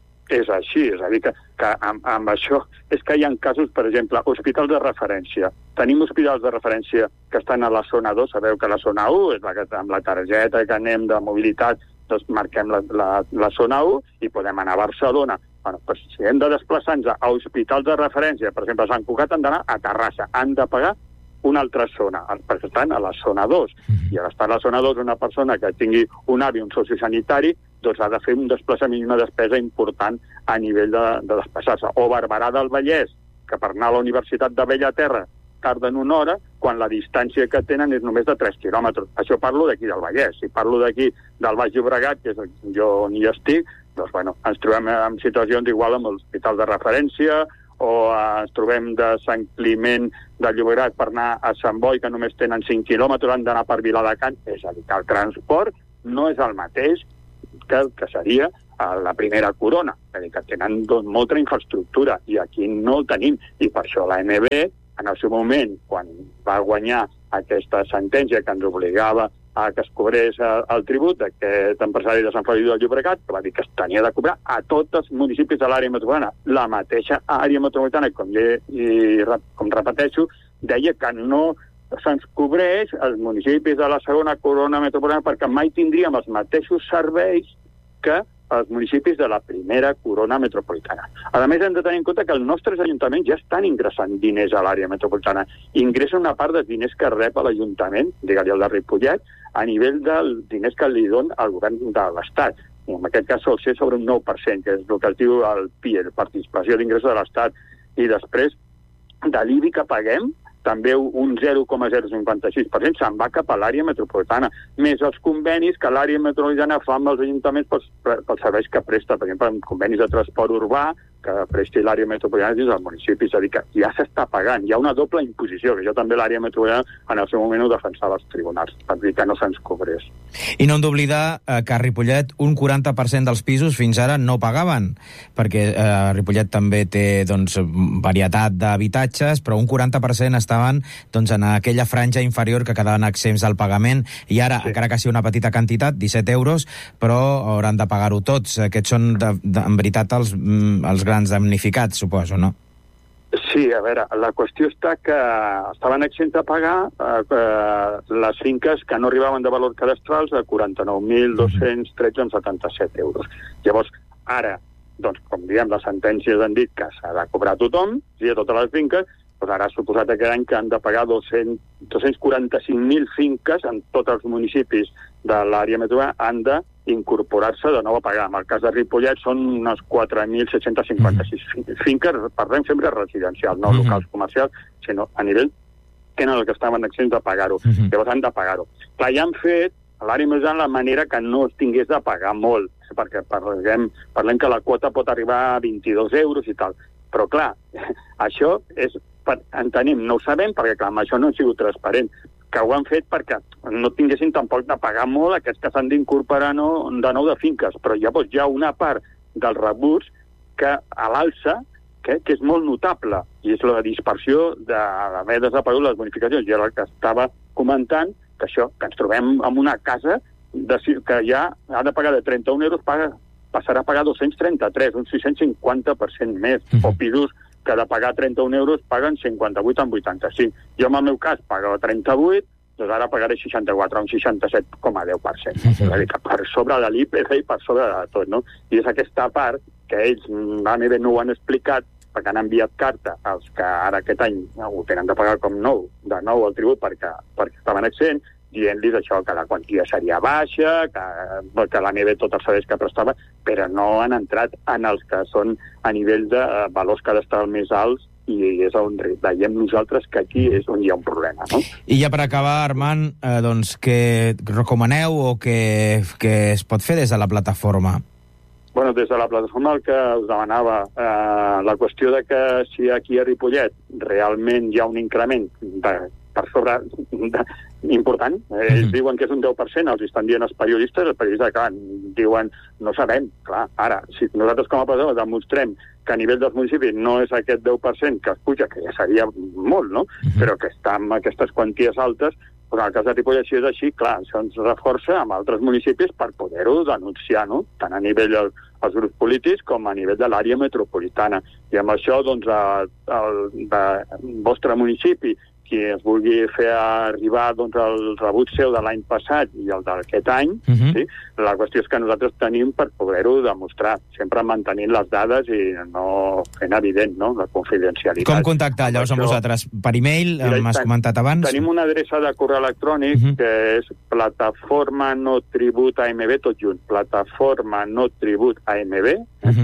És així, és a dir, que amb això és que hi ha casos, per exemple, hospitals de referència. Tenim hospitals de referència que estan a la zona 2, sabeu que la zona 1 és la que amb la targeta que anem de mobilitat, doncs marquem la zona 1 i podem anar a Barcelona. Bueno, doncs si hem de desplaçar-nos a hospitals de referència, per exemple, a Sant Cugat han d'anar a Terrassa, han de pagar una altra zona, perquè estan a la zona 2. I a l'estar a la zona 2 una persona que tingui un avi, un sociosanitari, doncs ha de fer un desplaçament i una despesa important a nivell de desplaçar-se. O Barberà del Vallès, que per anar a la Universitat de Bellaterra tarden una hora, quan la distància que tenen és només de 3 quilòmetres. Això parlo d'aquí del Vallès. Si parlo d'aquí del Baix Llobregat, que és jo on hi estic, doncs, bueno, ens trobem en situacions igual amb l'hospital de referència, o ens trobem de Sant Climent de Llobregat per anar a Sant Boi, que només tenen 5 quilòmetres, han d'anar per Viladecans. És a dir, que el transport no és el mateix que seria a la primera corona. És a dir, que tenen molta infraestructura, i aquí no el tenim. I per això l'AMB, en el seu moment, quan va guanyar aquesta sentència que ens obligava a que es cobrés el tribut d'aquest empresari de Sant Feliu del Llobregat, que va dir que es tenia de cobrar a tots els municipis de l'àrea metropolitana. La mateixa àrea metropolitana, com repeteixo, deia que no se'ns cobreix els municipis de la segona corona metropolitana perquè mai tindríem els mateixos serveis que els municipis de la primera corona metropolitana. A més, hem de tenir en compte que els nostres ajuntaments ja estan ingressant diners a l'àrea metropolitana. Ingressen una part dels diners que rep l'Ajuntament, digue-li el de Ripollet, a nivell dels diners que li don al govern de l'Estat. En aquest cas sol ser sobre un 9%, que és el que es diu el PIE, Participació d'Ingressos de l'Estat. I després, de l'IBI que paguem, també un 0,056% se'n va cap a l'àrea metropolitana, més els convenis que l'àrea metropolitana fa amb els ajuntaments pels serveis que presta, per exemple, amb convenis de transport urbà, que presti l'àrea metropolitana dins del municipi. És a dir, que ja s'està pagant, hi ha una doble imposició, que jo també l'àrea metropolitana en el seu moment ho defensava als tribunals, per dir que no se'ns cobrés. I no hem d'oblidar que a Ripollet un 40% dels pisos fins ara no pagaven, perquè Ripollet també té varietat d'habitatges, però un 40% estaven en aquella franja inferior que quedaven exempts del pagament, i ara, encara que sigui una petita quantitat, 17 euros, però hauran de pagar-ho tots. Aquests són, en veritat, els grans damnificats, suposo, no? Sí, a veure, la qüestió està que estaven exempts de pagar les finques que no arribaven de valor cadastrals a 49.213,77 euros. Llavors, ara, com diem, les sentències han dit que s'ha de cobrar tothom, a totes les finques, doncs ara ha suposat aquest any que han de pagar 245.000 finques en tots els municipis de l'àrea metropolitana, han d'incorporar-se de nou a pagar. En el cas de Ripollet són unes 4.756 finques, parlem sempre residencials, no locals comercials, sinó a nivell que eren els que estaven exempts de pagar-ho. Llavors han de pagar-ho. Clar, ja han fet a l'àrea metropolitana la manera que no es tingués de pagar molt, perquè parlem que la quota pot arribar a 22 euros i tal. Però clar, això és, entenem, no ho sabem, perquè clar, amb això no ha sigut transparent, que ho han fet perquè no tinguessin tampoc de pagar molt aquests que s'han d'incorporar de nou de finques, però llavors hi ha una part del rebuig que a l'alça, que és molt notable, i és la dispersió d'haver desaparegut les bonificacions. I ara que estava comentant que això, que ens trobem en una casa que ja ha de pagar de 31 euros, passarà a pagar 233, un 650% més, o pisos que de pagar 31 euros paguen 58 en 85. Jo, en el meu cas, pagava 38, doncs ara pagaré 64, un 67,10%. És a dir, que per sobre de l'IPC i per sobre de tot, no? I és aquesta part que ells, l'AMB no ho han explicat, perquè han enviat carta als que ara aquest any ho tenen de pagar com nou, de nou el tribut perquè estaven exempts, dient-los això, que la quantia seria baixa, que l'AMB tots els serveis que prestava, però no han entrat en els que són a nivell de valors cadastrals més alts, i és on veiem nosaltres que aquí és on hi ha un problema, no? I ja per acabar, Armand, què recomaneu o què es pot fer des de la plataforma? Bueno, des de la plataforma el que us demanava, la qüestió de que si aquí a Ripollet realment hi ha un increment per sobre important, ells diuen que és un 10%, els estan dient els periodistes, clar, diuen, no sabem, clar, ara, si nosaltres com a plataforma demostrem que a nivell dels municipis no és aquest 10% que es puja, que ja seria molt, no?, però que està amb aquestes quanties altes, però en el cas de Ripollet, si és així, clar, això ens reforça amb altres municipis per poder-ho denunciar, no?, tant a nivell dels grups polítics com a nivell de l'àrea metropolitana. I amb això, doncs, el vostre municipi, qui es vulgui fer arribar el rebut seu de l'any passat i el d'aquest any, sí? La qüestió és que nosaltres tenim per poder-ho demostrar, sempre mantenint les dades i no fent evident, no?, la confidencialitat. Com contactar llavors amb vosaltres? Per e-mail, m'has comentat abans? Tenim una adreça de correu electrònic que és plataforma no tribut AMB, tot junt, plataforma no tribut AMB,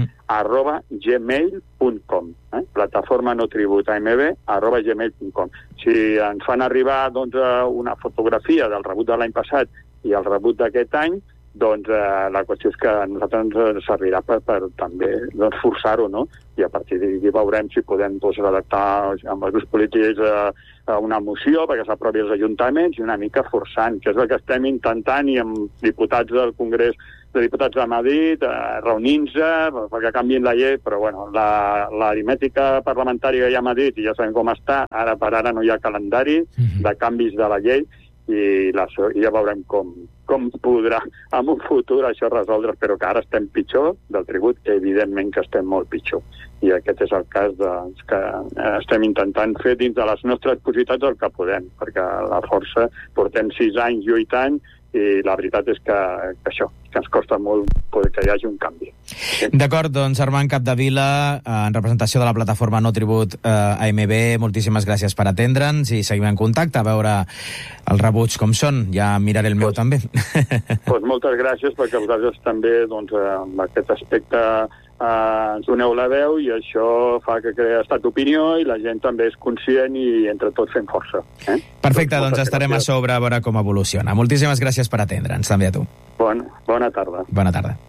@gmail.com, plataforma no tribut AMB @gmail.com. Si ens fan arribar doncs, una fotografia del rebut de l'any passat i el rebut d'aquest any, doncs la qüestió és que a nosaltres ens servirà per també doncs, forçar-ho, no? I a partir d'aquí veurem si podem redactar amb els grups polítics una moció perquè s'aprovi als ajuntaments i una mica forçant, que és el que estem intentant, i amb diputats del Congrés de Diputats de Madrid, reunint-se perquè canviïn la llei, però bueno, l'aritmètica parlamentària ja a Madrid, i ja sabem com està, ara per ara no hi ha calendari de canvis de la llei, i ja veurem com podrà en un futur això resoldre, però que ara estem pitjor del tribut, evidentment que estem molt pitjor. I aquest és el cas que estem intentant fer dins de les nostres possibilitats el que podem, perquè la força portem 6 anys lluitant i la veritat és que això, que ens costa molt que hi hagi un canvi. D'acord, doncs Armand Capdevila, en representació de la plataforma No Tribut AMB, moltíssimes gràcies per atendre'ns i seguim en contacte, a veure els rebuts com són, ja miraré el meu també. Doncs moltes gràcies, perquè vosaltres també doncs, amb aquest aspecte ens doneu la veu i això fa que crea estat d'opinió i la gent també és conscient i entre tots fem força. Perfecte, doncs estarem a sobre a veure com evoluciona. Moltíssimes gràcies per atendre'ns, també a tu. Bona tarda. Bona tarda.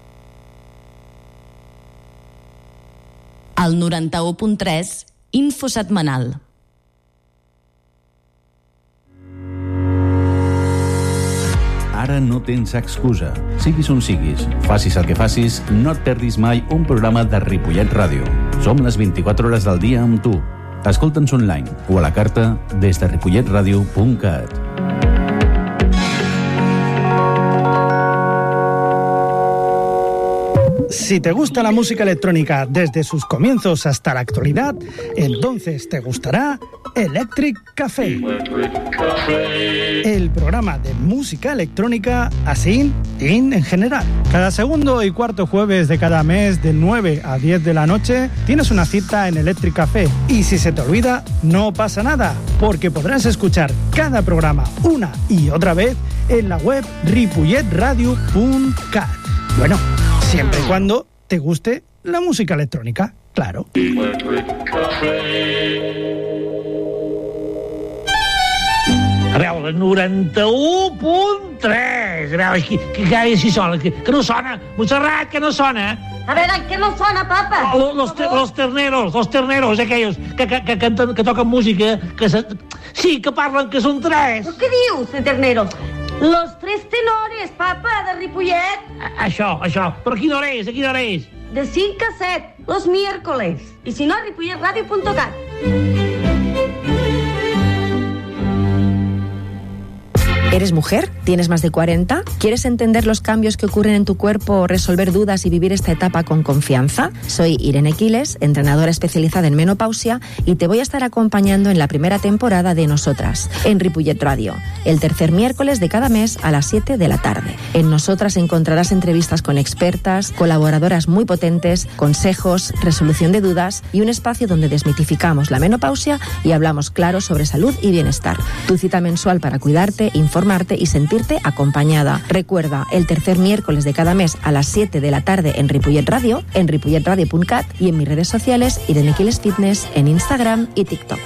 Al 91.3, Info Setmanal. Ara no tens excusa. Siguis on siguis, facis el que facis, no et perdis mai un programa de Ripollet Ràdio. Som les 24 hores del dia amb tu. Escolta'ns online o a la carta des de ripolletradio.cat. Si te gusta la música electrónica desde sus comienzos hasta la actualidad, entonces te gustará Electric Café. El programa de música electrónica así en general. Cada segundo y cuarto jueves de cada mes, de 9 a 10 de la noche, tienes una cita en Electric Café. Y si se te olvida, no pasa nada, porque podrás escuchar cada programa una y otra vez en la web ripolletradio.cat. Bueno, siempre y cuando te guste la música electrónica, claro. A veure, 91.3. A veure, que si sona, que no sona. Montserrat, que no sona. A veure, que no sona, papa? Los terneros, aquellos que toquen música, sí, que parlen que són 3. Què dius, de terneros? Los 3 tenores, papa, de Ripollet. Això. Però a quina hora és? De 5 a 7, los miércoles. I si no, ripolletradio.cat. ¿Eres mujer? ¿Tienes más de 40? ¿Quieres entender los cambios que ocurren en tu cuerpo, resolver dudas y vivir esta etapa con confianza? Soy Irene Quiles, entrenadora especializada en menopausia, y te voy a estar acompañando en la primera temporada de Nosotras, en Ripollet Radio, el tercer miércoles de cada mes a las 7 de la tarde. En Nosotras encontrarás entrevistas con expertas, colaboradoras muy potentes, consejos, resolución de dudas y un espacio donde desmitificamos la menopausia y hablamos claro sobre salud y bienestar. Tu cita mensual para cuidarte, informarte y sentirte acompañada. Recuerda, el tercer miércoles de cada mes a las 7 de la tarde en Ripollet Radio, en ripolletradio.cat y en mis redes sociales Irene Quiles Fitness en Instagram y TikTok.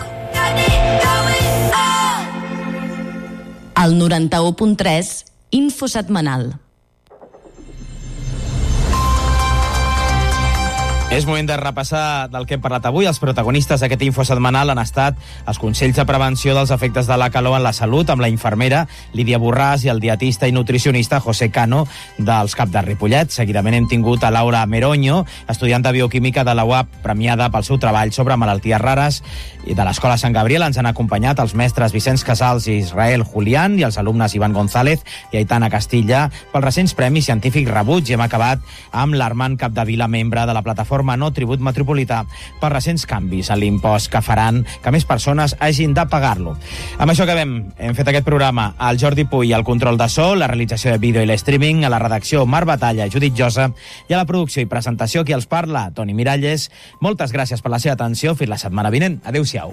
Al 91.3, Info Setmanal. És moment de repassar del que hem parlat avui. Els protagonistes d'aquest info setmanal han estat els consells de prevenció dels efectes de la calor en la salut amb la infermera Lídia Borràs i el dietista i nutricionista José Cano dels CAP de Ripollet. Seguidament hem tingut a Laura Meroño, estudiant de bioquímica de la UAB, premiada pel seu treball sobre malalties rares, i de l'Escola Sant Gabriel ens han acompanyat els mestres Vicenç Casals i Israel Julián i els alumnes Ivan González i Aitana Castilla pels recents premis científics rebuts, i hem acabat amb l'Armand Capdevila, membre de la plataforma reforma no tribut metropolità per recents canvis en l'impost que faran que més persones hagin de pagar-lo. Amb això acabem. Hem fet aquest programa. El Jordi Puy al control de so, la realització de vídeo i l'streaming, a la redacció Mar Batalla, Judit Josa, i a la producció i presentació qui els parla, Toni Miralles. Moltes gràcies per la seva atenció. Fins la setmana vinent. Adéu-siau.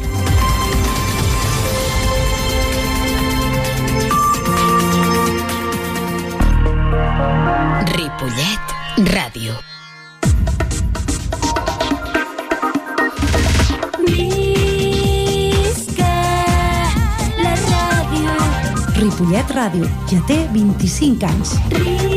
Ripollet Ràdio. Visca la ràdio. Ripollet Ràdio ja té 25 anys.